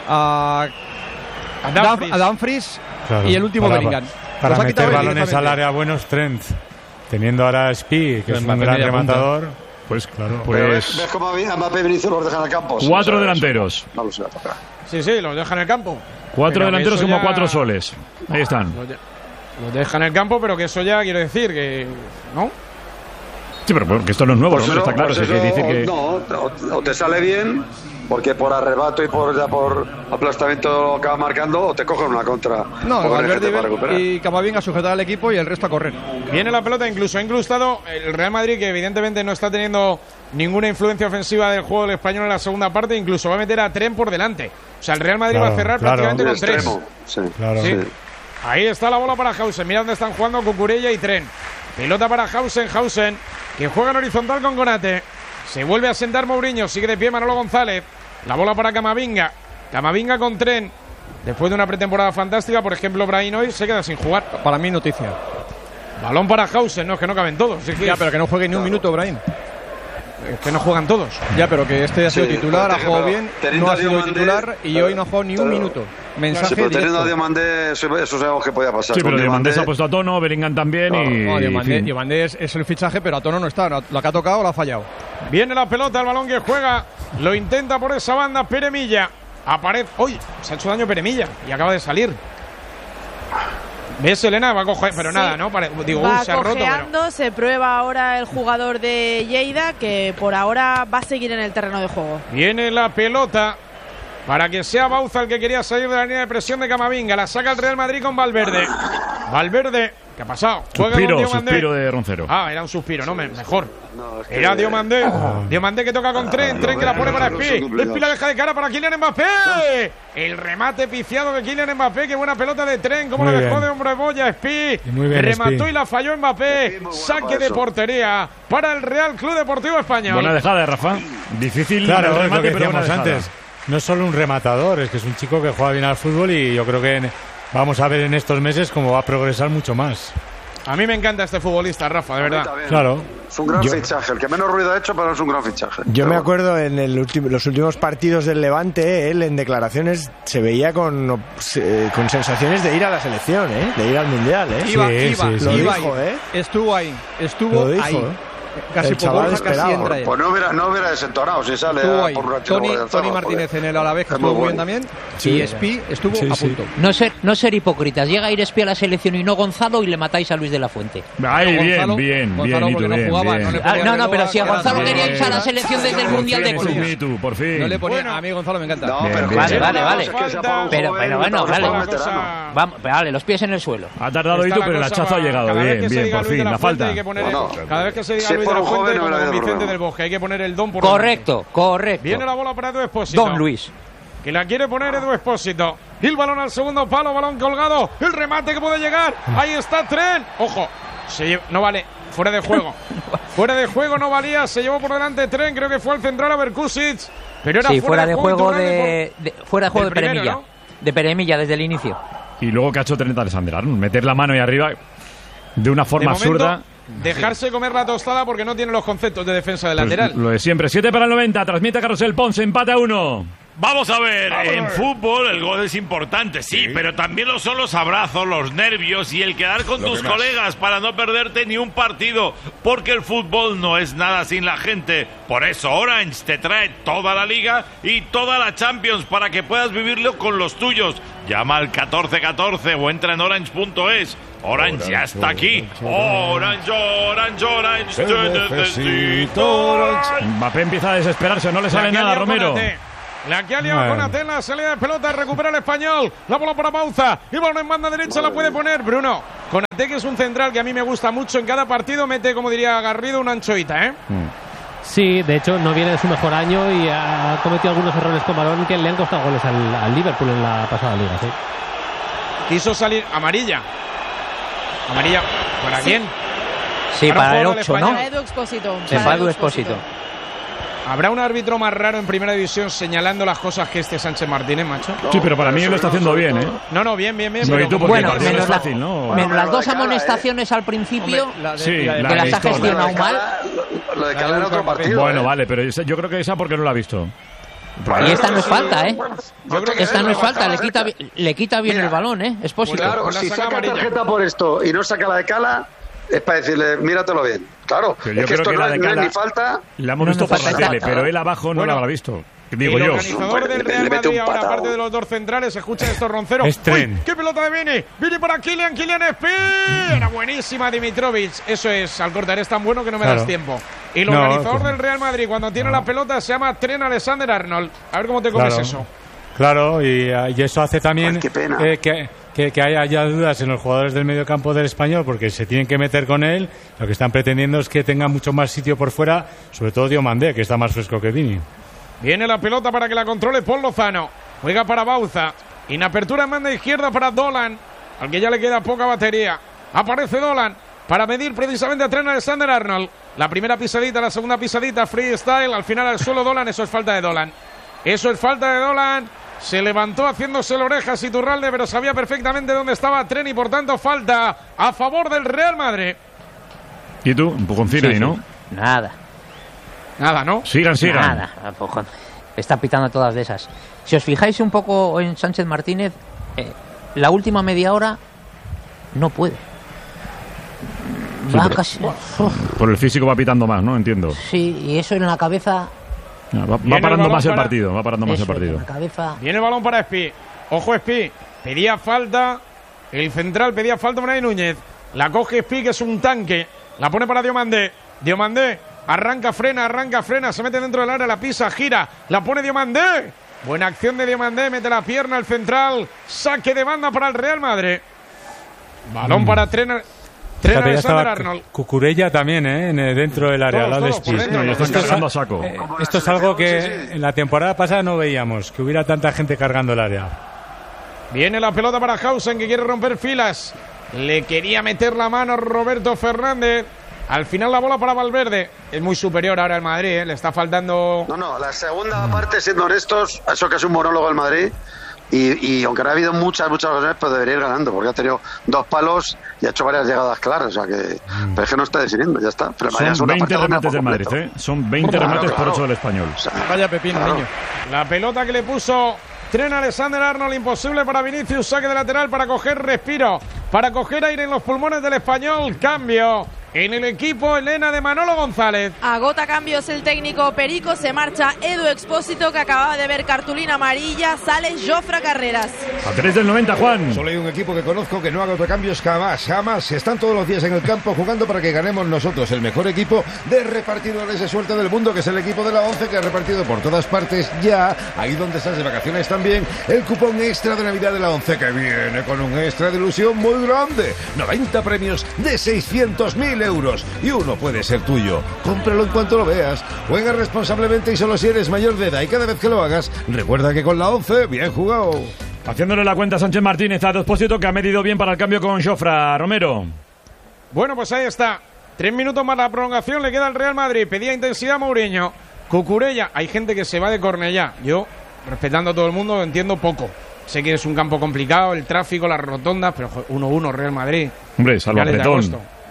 Dumfries, claro, y el último Bellingham. Para meter balones al área buenos, Trent. Teniendo ahora a Spi, que es un gran rematador. Pues claro. ¿Ves cómo Mbappé y Vinicius los dejan en el campo? 4 delanteros. No lo sé. Sí, los dejan en el campo. 4 delanteros como 4 soles. Ahí están. Los dejan en el campo, pero que eso ya quiere decir que... ¿no? Sí, pero que esto no es nuevo, pues está claro. No, o te sale bien, porque por arrebato y por aplastamiento acaba marcando, o te cogen una contra. No, Valverde y Camavinga a sujetar al equipo y el resto a correr. Viene la pelota, incluso ha incrustado el Real Madrid, que evidentemente no está teniendo ninguna influencia ofensiva del juego del español en la segunda parte, incluso va a meter a Trent por delante. O sea, el Real Madrid va a cerrar prácticamente con 3. Sí. Ahí está la bola para Hausen. Mira dónde están jugando Cucurella y Trent. Pelota para Hausen, que juega en horizontal con Konaté. Se vuelve a sentar Mourinho, sigue de pie Manolo González. La bola para Camavinga con Trent. Después de una pretemporada fantástica, por ejemplo, Brahim hoy se queda sin jugar. Para mí noticia. Balón para Hausen, no, es que no caben todos. Ya, pero que no juegue ni un minuto Brahim. Es que no juegan todos. Ya, pero que este ha sido titular, ha jugado bien, no ha sido titular y hoy no ha jugado ni un minuto. Mensaje pero directo. teniendo a Diomandé, eso sabemos que podía pasar. Sí, pero Diomandé se ha puesto a tono, Bellingham también Diomandé es el fichaje, pero a tono no está. La que ha tocado la ha fallado. Viene la pelota, el balón que juega, lo intenta por esa banda Peremilla. Aparece. ¡Uy! Se ha hecho daño Peremilla y acaba de salir. ¿Ves, Elena? Va a coger, pero nada, ¿no? Se ha roto. Pero... Se prueba ahora el jugador de Lleida, que por ahora va a seguir en el terreno de juego. Viene la pelota para que sea Bauza el que quería salir de la línea de presión de Camavinga. La saca el Real Madrid con Valverde. Valverde, ¿qué ha pasado? Suspiro de Roncero. Era un suspiro, no, mejor. Era Diomandé. Diomandé que toca con Trent. Trent que la pone para Spi. Spi la deja de cara para Kylian Mbappé. El remate piciado de Kylian Mbappé. Qué buena pelota de Trent. Cómo la dejó de hombre boya Spi. Remató y la falló Mbappé. Saque de portería para el Real Club Deportivo Español. Buena dejada de Rafa. Difícil claro, el remate, pero buena antes. No es solo un rematador, es que es un chico que juega bien al fútbol y yo creo que vamos a ver en estos meses cómo va a progresar mucho más. A mí me encanta este futbolista, Rafa, de verdad. Claro. Es un gran fichaje, el que menos ruido ha hecho, pero es un gran fichaje. Yo me acuerdo en los últimos partidos del Levante, él en declaraciones se veía con sensaciones de ir a la selección, de ir al Mundial. Iba, lo dijo, Estuvo ahí. Casi casi entra. Pues no hubiera desentonado si sale por una Tony Martínez en el Alavés, que estuvo muy bien también. Y Spi estuvo a punto. No ser hipócritas. Llega a ir Spi a la selección y no Gonzalo y le matáis a Luis de la Fuente. Ay, bien. No, pero si a Gonzalo quería irse a la selección desde el Mundial de Clubes. Por fin. No le ponía, a mí Gonzalo me encanta. Vale. Pero bueno, vale, los pies en el suelo. Ha tardado Itu, pero el hachazo ha llegado. Bien, por fin. La falta. Cada vez que se diga Luis de la Fuente, como Vicente del Bosque, hay que poner el don por correcto. Viene la bola para Edu Expósito. Don Luis. Que la quiere poner Edu Expósito. El balón al segundo palo, balón colgado. El remate que puede llegar. Ahí está Trent. Ojo, no vale. Fuera de juego. Fuera de juego no valía. Se llevó por delante Trent. Creo que fue al central a Berkusic. Pero era fuera de juego de Peremilla. ¿No? De Peremilla desde el inicio. Y luego que ha hecho Trent Alexander-Arnold. Meter la mano ahí arriba de una forma absurda. dejarse comer la tostada porque no tiene los conceptos de defensa de lateral. Lo de siempre. 7 para el 90. Transmite Carrusel Ponce. Empate a 1. Vamos a ver, en fútbol el gol es importante, sí, pero también lo son los abrazos, los nervios y el quedar con tus colegas para no perderte ni un partido, porque el fútbol no es nada sin la gente. Por eso Orange te trae toda la Liga y toda la Champions para que puedas vivirlo con los tuyos. Llama al 1414 o entra en orange.es. Orange ya está aquí. Orange, te necesito. Mbappé empieza a desesperarse, no le sale nada, Romero. La que ha liado Konaté en la salida de pelota, recupera el español, la bola para Bauza, y balón en banda derecha la puede poner Bruno. Konaté, que es un central que a mí me gusta mucho, en cada partido mete, como diría Garrido, una anchoita, ¿eh? Sí, de hecho no viene de su mejor año y ha cometido algunos errores con balón que le han costado goles al Liverpool en la pasada liga, sí. Quiso salir amarilla. ¿Amarilla para quién? Sí, para el 8, ¿no? Para Edu Expósito. Para Edu Expósito. ¿Habrá un árbitro más raro en primera división señalando las cosas que este Sánchez Martínez, macho? Sí, pero para mí lo está haciendo bien, ¿eh? No, bien. Bueno, menos las dos amonestaciones al principio, que las ha gestionado mal. Lo de Cala en otro partido. Bueno, vale, pero yo creo que esa porque no la ha visto. Y esta no es falta, ¿eh? Esta no es falta, le quita bien el balón, ¿eh? Expósito. Claro, si saca tarjeta por esto y no saca la de Cala, es para decirle, míratelo bien. Claro, pero es que esto no es ni falta. La hemos visto por la tele, pero él abajo no la habrá visto. Digo el yo. organizador del Real Madrid, ahora aparte de los dos centrales, escucha estos ronceros. ¡Uy! ¡Qué pelota de Vini! ¡Vini para Kylian Espí! Era buenísima Dimitrovic. Eso es, Alcorta, eres tan bueno que no me das tiempo. Y el organizador del Real Madrid, cuando tiene la pelota, se llama Trent Alexander-Arnold. A ver cómo te comes eso. Claro, y eso hace también que haya dudas en los jugadores del medio campo del Español, porque se tienen que meter con él. Lo que están pretendiendo es que tenga mucho más sitio por fuera, sobre todo Diomandé, que está más fresco que Vini. Viene la pelota para que la controle Paul Lozano. Juega para Bauza. En apertura en banda izquierda para Dolan, al que ya le queda poca batería. Aparece Dolan para medir precisamente a Trent Alexander-Arnold. La primera pisadita, la segunda pisadita, freestyle. Al final al suelo Dolan, eso es falta de Dolan. Eso es falta de Dolan. Se levantó haciéndose la oreja Iturralde, pero sabía perfectamente dónde estaba Trent y por tanto falta a favor del Real Madrid. ¿Y tú? Un poco en ahí, ¿no? Nada, ¿no? Sigan. Nada, está pitando todas de esas. Si os fijáis un poco en Sánchez Martínez, la última media hora no puede. Va casi... Por el físico va pitando más, ¿no? Entiendo. Sí, y eso en la cabeza... Va parando más el partido. Viene el balón para Espí. Ojo, Espí. Pedía falta. El central pedía falta Unai Núñez. La coge Espí, que es un tanque. La pone para Diomandé. Diomandé. Arranca, frena. Se mete dentro del área, la pisa, gira. La pone Diomandé. Buena acción de Diomandé. Mete la pierna al central. Saque de banda para el Real Madrid. Balón para Trent Alexander-Arnold. Cucurella también, dentro del área, al lado de Espí. Esto es algo que en la temporada pasada no veíamos, que hubiera tanta gente cargando el área. Viene la pelota para Hausen, que quiere romper filas. Le quería meter la mano Roberto Fernández. Al final la bola para Valverde. Es muy superior ahora el Madrid, le está faltando... No, la segunda parte, siendo honestos, eso que es un monólogo del Madrid. Y aunque no ha habido muchas ocasiones, pues debería ir ganando, porque ha tenido 2 palos y ha hecho varias llegadas claras. O sea que, pero es que no está definiendo, ya está. Pero son 20 remates del Madrid, Son 20 remates por 8 del Español. O sea, vaya pepino, niño. La pelota que le puso Trent Alexander-Arnold, imposible para Vinicius. Saque de lateral para coger respiro, para coger aire en los pulmones del Español. Cambio en el equipo, Elena, de Manolo González. Agota cambios el técnico Perico. Se marcha Edu Expósito, que acababa de ver cartulina amarilla. Sale Jofre Carreras. A 3 del 90, Juan. Solo hay un equipo que conozco que no agota cambios jamás. Están todos los días en el campo jugando para que ganemos nosotros. El mejor equipo de repartidores de suerte del mundo, que es el equipo de la 11, que ha repartido por todas partes ya, ahí donde estás de vacaciones también, el cupón extra de Navidad de la 11, que viene con un extra de ilusión muy grande. 90 premios de 600.000 euros y uno puede ser tuyo. Cómpralo en cuanto lo veas. Juega responsablemente y solo si eres mayor de edad, y cada vez que lo hagas, recuerda que con la 11, bien jugado. Haciéndole la cuenta a Sánchez Martínez a Expósito, que ha medido bien para el cambio con Jofre. Romero. Bueno, pues ahí está. 3 minutos más la prolongación, le queda al Real Madrid. Pedía intensidad Mourinho. Cucurella, hay gente que se va de Cornellá. Yo, respetando a todo el mundo, entiendo poco. Sé que es un campo complicado, el tráfico, las rotondas, pero 1-1 Real Madrid. Hombre, salvo apretón.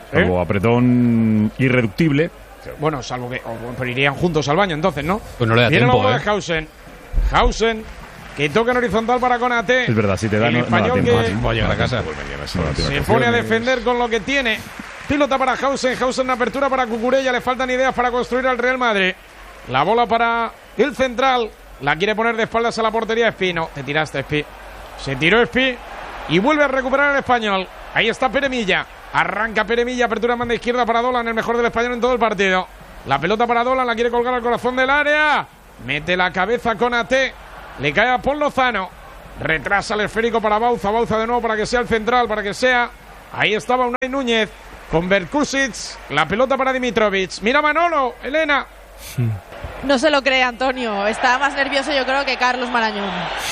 Salvo apretón irreductible. Bueno, salvo que pero irían juntos al baño entonces, ¿no? Pues no le da Viene tiempo, la bola de Hausen, que toca en horizontal para Konaté. Es verdad, si te da el no español da tiempo. que Voy a llegar a casa. se pone a defender con lo que tiene. Pilota para Hausen en apertura para Cucurella, le faltan ideas para construir al Real Madrid. La bola para el central, la quiere poner de espaldas a la portería Espino. Te tiraste, Espi. Se tiró Espi y vuelve a recuperar el español. Ahí está Peremilla. Arranca Peremilla, apertura en banda izquierda para Dolan, el mejor del español en todo el partido. La pelota para Dolan, la quiere colgar al corazón del área. Mete la cabeza con AT. Le cae a Paul Lozano. Retrasa el esférico para Bauza. Bauza de nuevo para que sea el central, para que sea. Ahí estaba Unai Núñez con Berkusic. La pelota para Dimitrovic. Mira Manolo, Elena. No se lo cree Antonio. Está más nervioso yo creo que Carlos Marañón.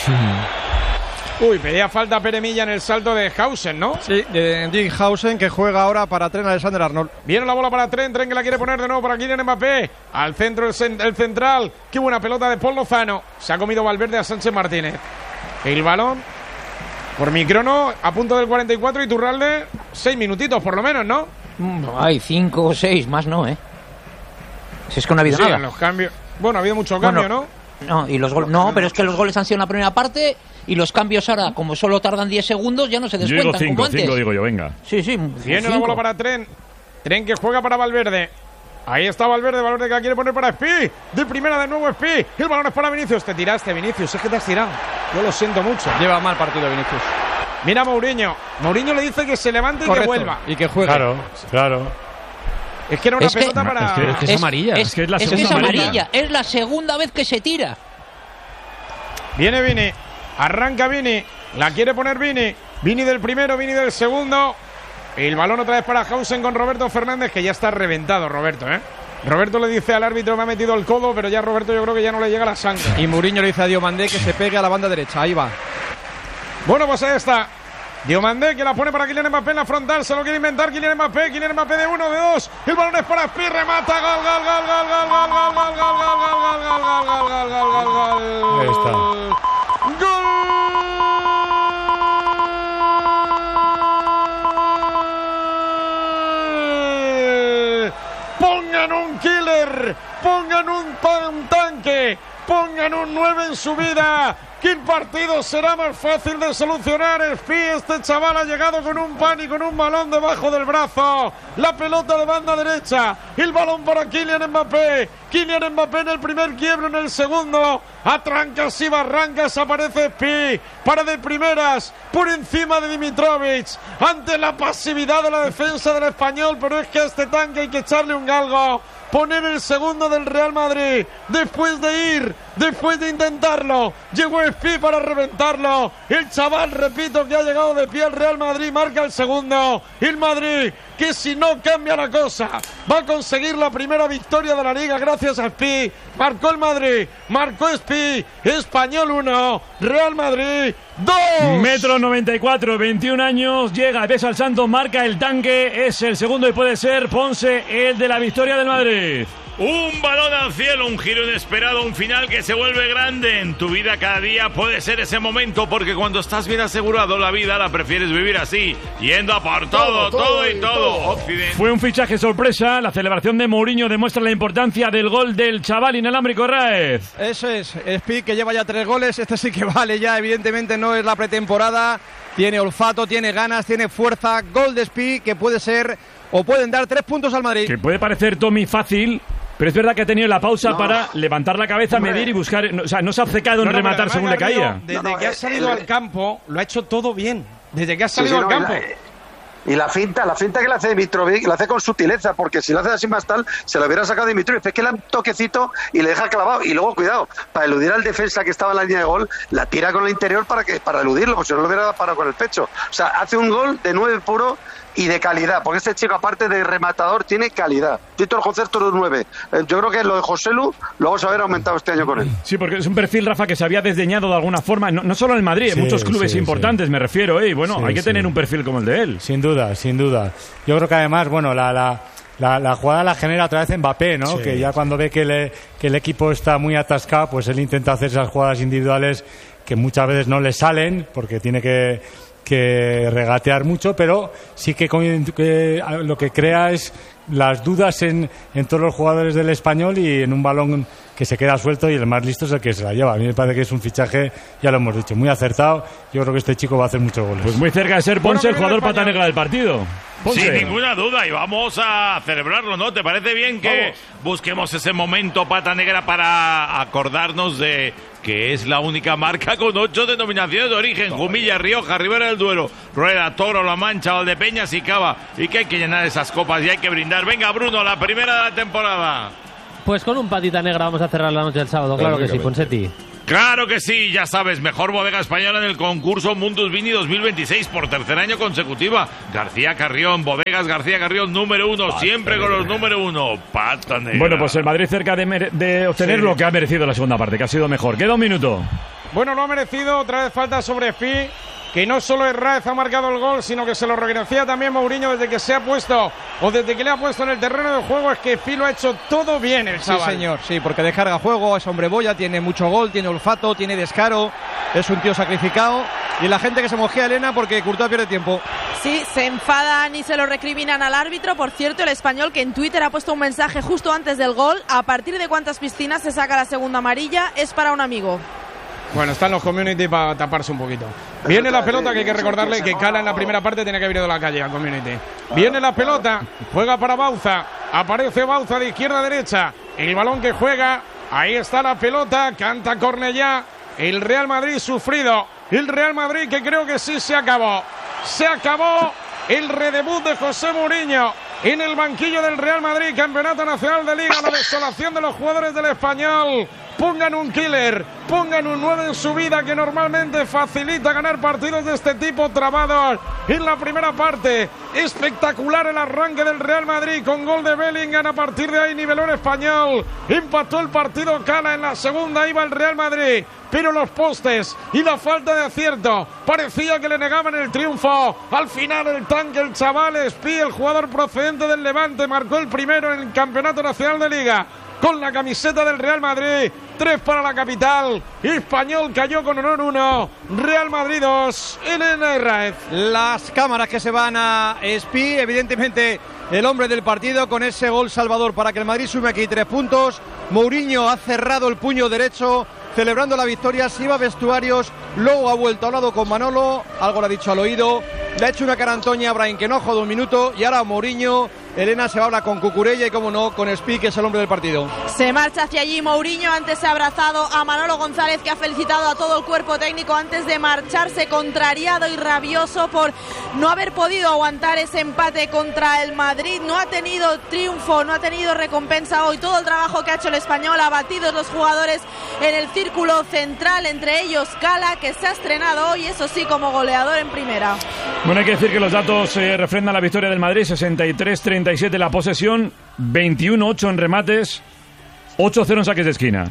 Uy, pedía falta Peremilla en el salto de Hausen, ¿no? Sí, de Jim Hausen, que juega ahora para Trent Alexander-Arnold. Viene la bola para Trent que la quiere poner de nuevo para Kylian Mbappé. Al centro el central. Qué buena pelota de Paul Lozano. Se ha comido Valverde a Sánchez Martínez. El balón, por mi crono, a punto del 44 y Turralde, 6 minutitos por lo menos, ¿no? Hay 5 o 6, más no, ¿eh? Si es que no ha habido nada. En los cambios. Bueno, ha habido mucho cambio, ¿no? No, y los goles. No, pero es que los goles han sido en la primera parte y los cambios ahora, como solo tardan 10 segundos, ya no se descuentan. Yo digo 5 digo yo, venga. Sí. Viene la bola para Trent. Trent que juega para Valverde. Ahí está Valverde que la quiere poner para Espi. De primera de nuevo Espi. El balón es para Vinicius. Te tiraste, Vinicius. Es que te has tirado. Yo lo siento mucho. Lleva mal partido Vinicius. Mira a Mourinho. Mourinho le dice que se levante y que vuelva. Y que juegue. Claro. Es que era una pelota para... Es que es amarilla. Es que es la segunda segunda amarilla. Es la segunda vez que se tira. Viene Vini. Arranca Vini. La quiere poner Vini. Vini del primero, Vini del segundo. El balón otra vez para Hausen con Roberto Fernández, que ya está reventado Roberto, ¿eh? Roberto le dice al árbitro, me ha metido el codo, pero ya Roberto yo creo que ya no le llega la sangre. Y Mourinho le dice a Diomandé que se pegue a la banda derecha. Ahí va. Bueno, pues ahí está. Diomandé que la pone para Kylian Mbappé en la frontal, se lo quiere inventar Kylian Mbappé de 1, de 2. El balón es para Espi, remata, gol. Ahí está. ¡Gol! Pongan un killer, pongan un tanque, pongan un 9 en su vida. ¿Qué partido será más fácil de solucionar? Este chaval ha llegado con un pan y con un balón debajo del brazo. La pelota de banda derecha. El balón para Kylian Mbappé. Kylian Mbappé en el primer quiebro, en el segundo. A trancas y barrancas aparece Espi. Para de primeras, por encima de Dimitrovic. Ante la pasividad de la defensa del español. Pero es que a este tanque hay que echarle un galgo. Poner el segundo del Real Madrid. Después de intentarlo. Llegó Espi para reventarlo. El chaval, repito, que ha llegado de pie al Real Madrid. Marca el segundo. El Madrid, que si no cambia la cosa, va a conseguir la primera victoria de la Liga gracias a Espi. Marcó el Madrid. Marcó Espi. Español 1. Real Madrid 2. 1,94 m, 21 años. Llega, besa al Santos, marca el tanque. Es el segundo y puede ser Ponce el de la victoria del Madrid. Un balón al cielo, un giro inesperado, un final que se vuelve grande. En tu vida cada día puede ser ese momento, porque cuando estás bien asegurado la vida la prefieres vivir así, yendo a por todo y todo. Occidente. Fue un fichaje sorpresa. La celebración de Mourinho demuestra la importancia del gol del chaval inalámbrico Raez. Eso es, Espi, que lleva ya 3 goles. Este sí que vale ya, evidentemente no es la pretemporada. Tiene olfato, tiene ganas, tiene fuerza. Gol de Espi, que puede ser o pueden dar 3 puntos al Madrid. Que puede parecer, Tommy, fácil, pero es verdad que ha tenido la pausa para levantar la cabeza, medir y buscar. O sea, no se ha obcecado en rematar según le caía. Desde que ha salido al campo, lo ha hecho todo bien. Desde que ha salido al campo. Y la finta que le hace Dimitrovic, la hace con sutileza, porque si lo hace así más tal, se lo hubiera sacado Dimitrovic. Es que le da un toquecito y le deja clavado. Y luego, cuidado, para eludir al defensa que estaba en la línea de gol, la tira con el interior para eludirlo, porque si no lo hubiera parado con el pecho. O sea, hace un gol de 9 puro y de calidad, porque este chico, aparte de rematador, tiene calidad. Tito el concepto de un 9. Yo creo que lo de Joselu lo vamos a ver aumentado este año con él. Sí, porque es un perfil, Rafa, que se había desdeñado de alguna forma, no solo en el Madrid, en muchos clubes importantes, me refiero, y bueno, hay que tener un perfil como el de él. Sin duda. Yo creo que además, bueno, la jugada la genera otra vez Mbappé, ¿no? Que ya cuando ve que el equipo está muy atascado, pues él intenta hacer esas jugadas individuales que muchas veces no le salen, porque tiene que que regatear mucho, pero sí que lo que crea es las dudas en todos los jugadores del Español y en un balón que se queda suelto y el más listo es el que se la lleva. A mí me parece que es un fichaje, ya lo hemos dicho, muy acertado. Yo creo que este chico va a hacer muchos goles. Pues muy cerca de ser Ponce el jugador pata negra del partido. Ponce. Sin ninguna duda, y vamos a celebrarlo, ¿no? ¿Te parece bien que busquemos ese momento pata negra para acordarnos de que es la única marca con 8 denominaciones de origen? Jumilla, Rioja, Ribera del Duero, Rueda, Toro, La Mancha, Valdepeñas y Cava. Y que hay que llenar esas copas y hay que brindar. Venga, Bruno, la primera de la temporada. Pues con un patita negra vamos a cerrar la noche del sábado, claro que sí, Ponseti. Claro que sí, ya sabes, mejor bodega española en el concurso Mundus Vini 2026 por tercer año consecutiva. García Carrión, bodegas García Carrión número 1, siempre con los número 1. Pata negra. Bueno, pues el Madrid cerca de obtener lo que ha merecido la segunda parte, que ha sido mejor. Queda un minuto. Bueno, lo ha merecido, otra vez falta sobre Spi, que no solo Herráez ha marcado el gol, sino que se lo reconocía también Mourinho desde que se ha puesto, o desde que le ha puesto en el terreno de juego. Es que Spi lo ha hecho todo bien, el chaval. Sí, señor, sí, porque descarga juego, es hombre boya, tiene mucho gol, tiene olfato, tiene descaro, es un tío sacrificado, y la gente que se mojea Elena porque Courtois pierde tiempo. Sí, se enfadan y se lo recriminan al árbitro. Por cierto, el español que en Twitter ha puesto un mensaje justo antes del gol: a partir de cuántas piscinas se saca la segunda amarilla, es para un amigo. Bueno, están los community para taparse un poquito. Viene la pelota, que hay que recordarle que Cala en la primera parte tiene que haber ido a la calle al community. Viene la pelota, juega para Bauza, aparece Bauza de izquierda a derecha, el balón que juega, ahí está la pelota, canta Cornellá, el Real Madrid sufrido, el Real Madrid que creo que sí se acabó el redebut de José Mourinho en el banquillo del Real Madrid, Campeonato Nacional de Liga, la desolación de los jugadores del Español. Pongan un killer, pongan un 9 en su vida, que normalmente facilita ganar partidos de este tipo trabados. En la primera parte, espectacular el arranque del Real Madrid con gol de Bellingham. A partir de ahí niveló el Español, empató el partido Cala. En la segunda iba el Real Madrid, pero los postes y la falta de acierto parecía que le negaban el triunfo. Al final el tanque, el chaval Spi, el jugador procedente del Levante, marcó el primero en el Campeonato Nacional de Liga con la camiseta del Real Madrid. 3 para la capital. Español cayó con honor 1, Real Madrid 2, Elena Herráez. Las cámaras que se van a Spi, evidentemente el hombre del partido con ese gol salvador para que el Madrid sume aquí 3 puntos. Mourinho ha cerrado el puño derecho celebrando la victoria, se iba a vestuarios, luego ha vuelto al lado con Manolo, algo le ha dicho al oído, le ha hecho una cara a Antoña a Brahim que no ha jugado un minuto, y ahora Mourinho. Elena se va a hablar con Cucurella y, como no, con Spi, que es el hombre del partido. Se marcha hacia allí Mourinho. Antes se ha abrazado a Manolo González, que ha felicitado a todo el cuerpo técnico antes de marcharse, contrariado y rabioso por no haber podido aguantar ese empate contra el Madrid. No ha tenido triunfo, no ha tenido recompensa hoy. Todo el trabajo que ha hecho el Español, abatidos los jugadores en el círculo central, entre ellos Cala, que se ha estrenado hoy, eso sí, como goleador en primera. Bueno, hay que decir que los datos refrendan la victoria del Madrid: 63-37 la posesión, 21-8 en remates, 8-0 en saques de esquina.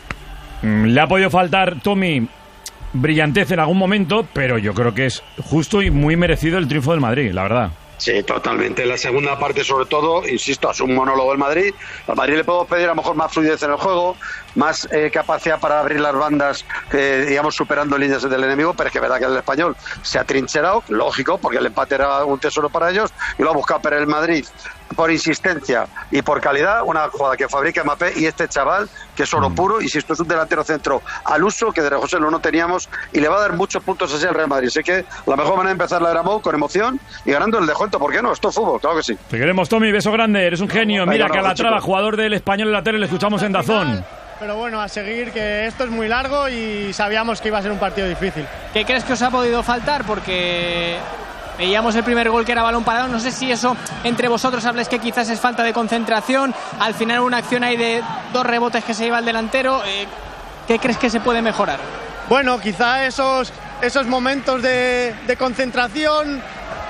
Le ha podido faltar, Tommy, brillantez en algún momento, pero yo creo que es justo y muy merecido el triunfo del Madrid, la verdad. Sí, totalmente. En la segunda parte, sobre todo, insisto, es un monólogo del Madrid. Al Madrid le podemos pedir a lo mejor más fluidez en el juego, más capacidad para abrir las bandas, digamos, superando líneas del enemigo, pero es que es verdad que el Español se ha trincherado, lógico, porque el empate era un tesoro para ellos, y lo ha buscado, pero el Madrid, por insistencia y por calidad, una jugada que fabrica Mbappé y este chaval, que es oro puro, y si esto es un delantero centro al uso, que de José no teníamos, y le va a dar muchos puntos así al Real Madrid. Así que la mejor manera de empezar la era Mou con emoción y ganando el descuento, ¿por qué no? Esto es fútbol, claro que sí. Te queremos, Tommy, beso grande, eres un genio. Mira, Calatrava, jugador del Español en la tele, le escuchamos en Dazón. Pero bueno, a seguir, que esto es muy largo y sabíamos que iba a ser un partido difícil. ¿Qué crees que os ha podido faltar? Porque veíamos el primer gol que era balón parado. No sé si eso entre vosotros habláis que quizás es falta de concentración. Al final una acción ahí de 2 rebotes que se lleva el delantero. ¿Qué crees que se puede mejorar? Bueno, quizá esos momentos de concentración,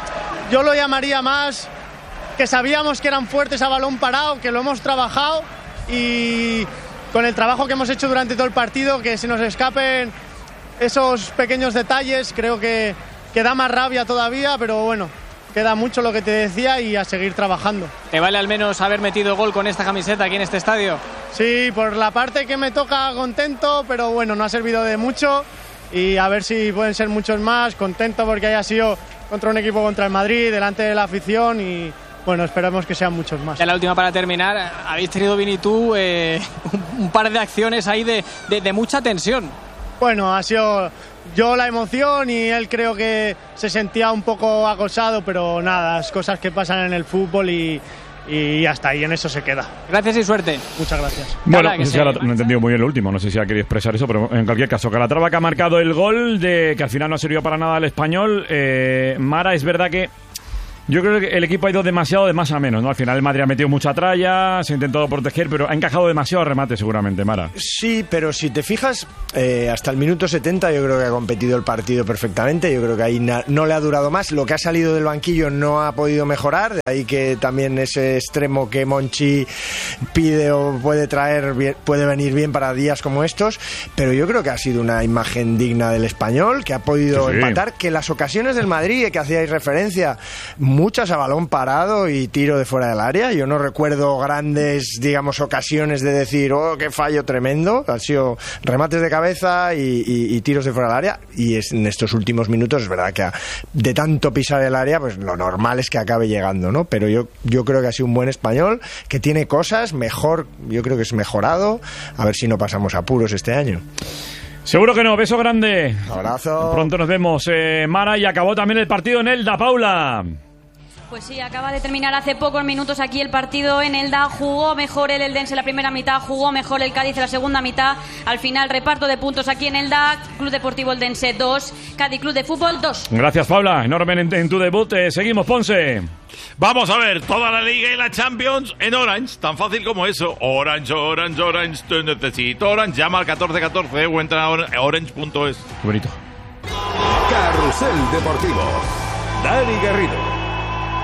yo lo llamaría más que sabíamos que eran fuertes a balón parado, que lo hemos trabajado, y con el trabajo que hemos hecho durante todo el partido, que se nos escapen esos pequeños detalles, creo que da más rabia todavía, pero bueno, queda mucho lo que te decía y a seguir trabajando. ¿Te vale al menos haber metido gol con esta camiseta aquí en este estadio? Sí, por la parte que me toca contento, pero bueno, no ha servido de mucho y a ver si pueden ser muchos más. Contento porque haya sido contra un equipo contra el Madrid, delante de la afición y bueno, esperamos que sean muchos más. Ya la última para terminar, habéis tenido, Vini, tú un par de acciones ahí de mucha tensión. Bueno, ha sido yo la emoción y él creo que se sentía un poco acosado, pero nada, las cosas que pasan en el fútbol y ya está, y en eso se queda. Gracias y suerte. Muchas gracias. Bueno, no sé si no he entendido muy bien lo último, no sé si ha querido expresar eso, pero en cualquier caso, Calatrava que ha marcado el gol, que al final no ha servido para nada al Español. Mara, es verdad que yo creo que el equipo ha ido demasiado de más a menos, ¿no? Al final el Madrid ha metido mucha tralla, se ha intentado proteger, pero ha encajado demasiado remate seguramente, Mara. Sí, pero si te fijas, hasta el minuto 70 yo creo que ha competido el partido perfectamente, yo creo que ahí no le ha durado más, lo que ha salido del banquillo no ha podido mejorar, de ahí que también ese extremo que Monchi pide o puede traer puede venir bien para días como estos, pero yo creo que ha sido una imagen digna del Español, que ha podido empatar, que las ocasiones del Madrid que hacíais referencia, muchas a balón parado y tiro de fuera del área. Yo no recuerdo grandes, digamos, ocasiones de decir, oh, qué fallo tremendo. Han sido remates de cabeza y tiros de fuera del área. Y en estos últimos minutos es verdad que de tanto pisar el área, pues lo normal es que acabe llegando, ¿no? Pero yo creo que ha sido un buen Español, que tiene cosas mejor, yo creo que es mejorado. A ver si no pasamos apuros este año. Seguro que no, beso grande. Abrazo. Pronto nos vemos, Mara, y acabó también el partido en Elda, Paula. Pues sí, acaba de terminar hace pocos minutos aquí el partido en Elda. Jugó mejor el Eldense en la primera mitad, jugó mejor el Cádiz en la segunda mitad. Al final, reparto de puntos aquí en Elda. Club Deportivo Eldense 2, Cádiz Club de Fútbol 2. Gracias, Paula. Enorme en tu debut. Seguimos, Ponce. Vamos a ver toda la Liga y la Champions en Orange, tan fácil como eso. Orange, Orange, Orange, te necesito Orange. Llama al 1414 o entra a orange.es. Bonito. Carrusel Deportivo. Dani Garrido.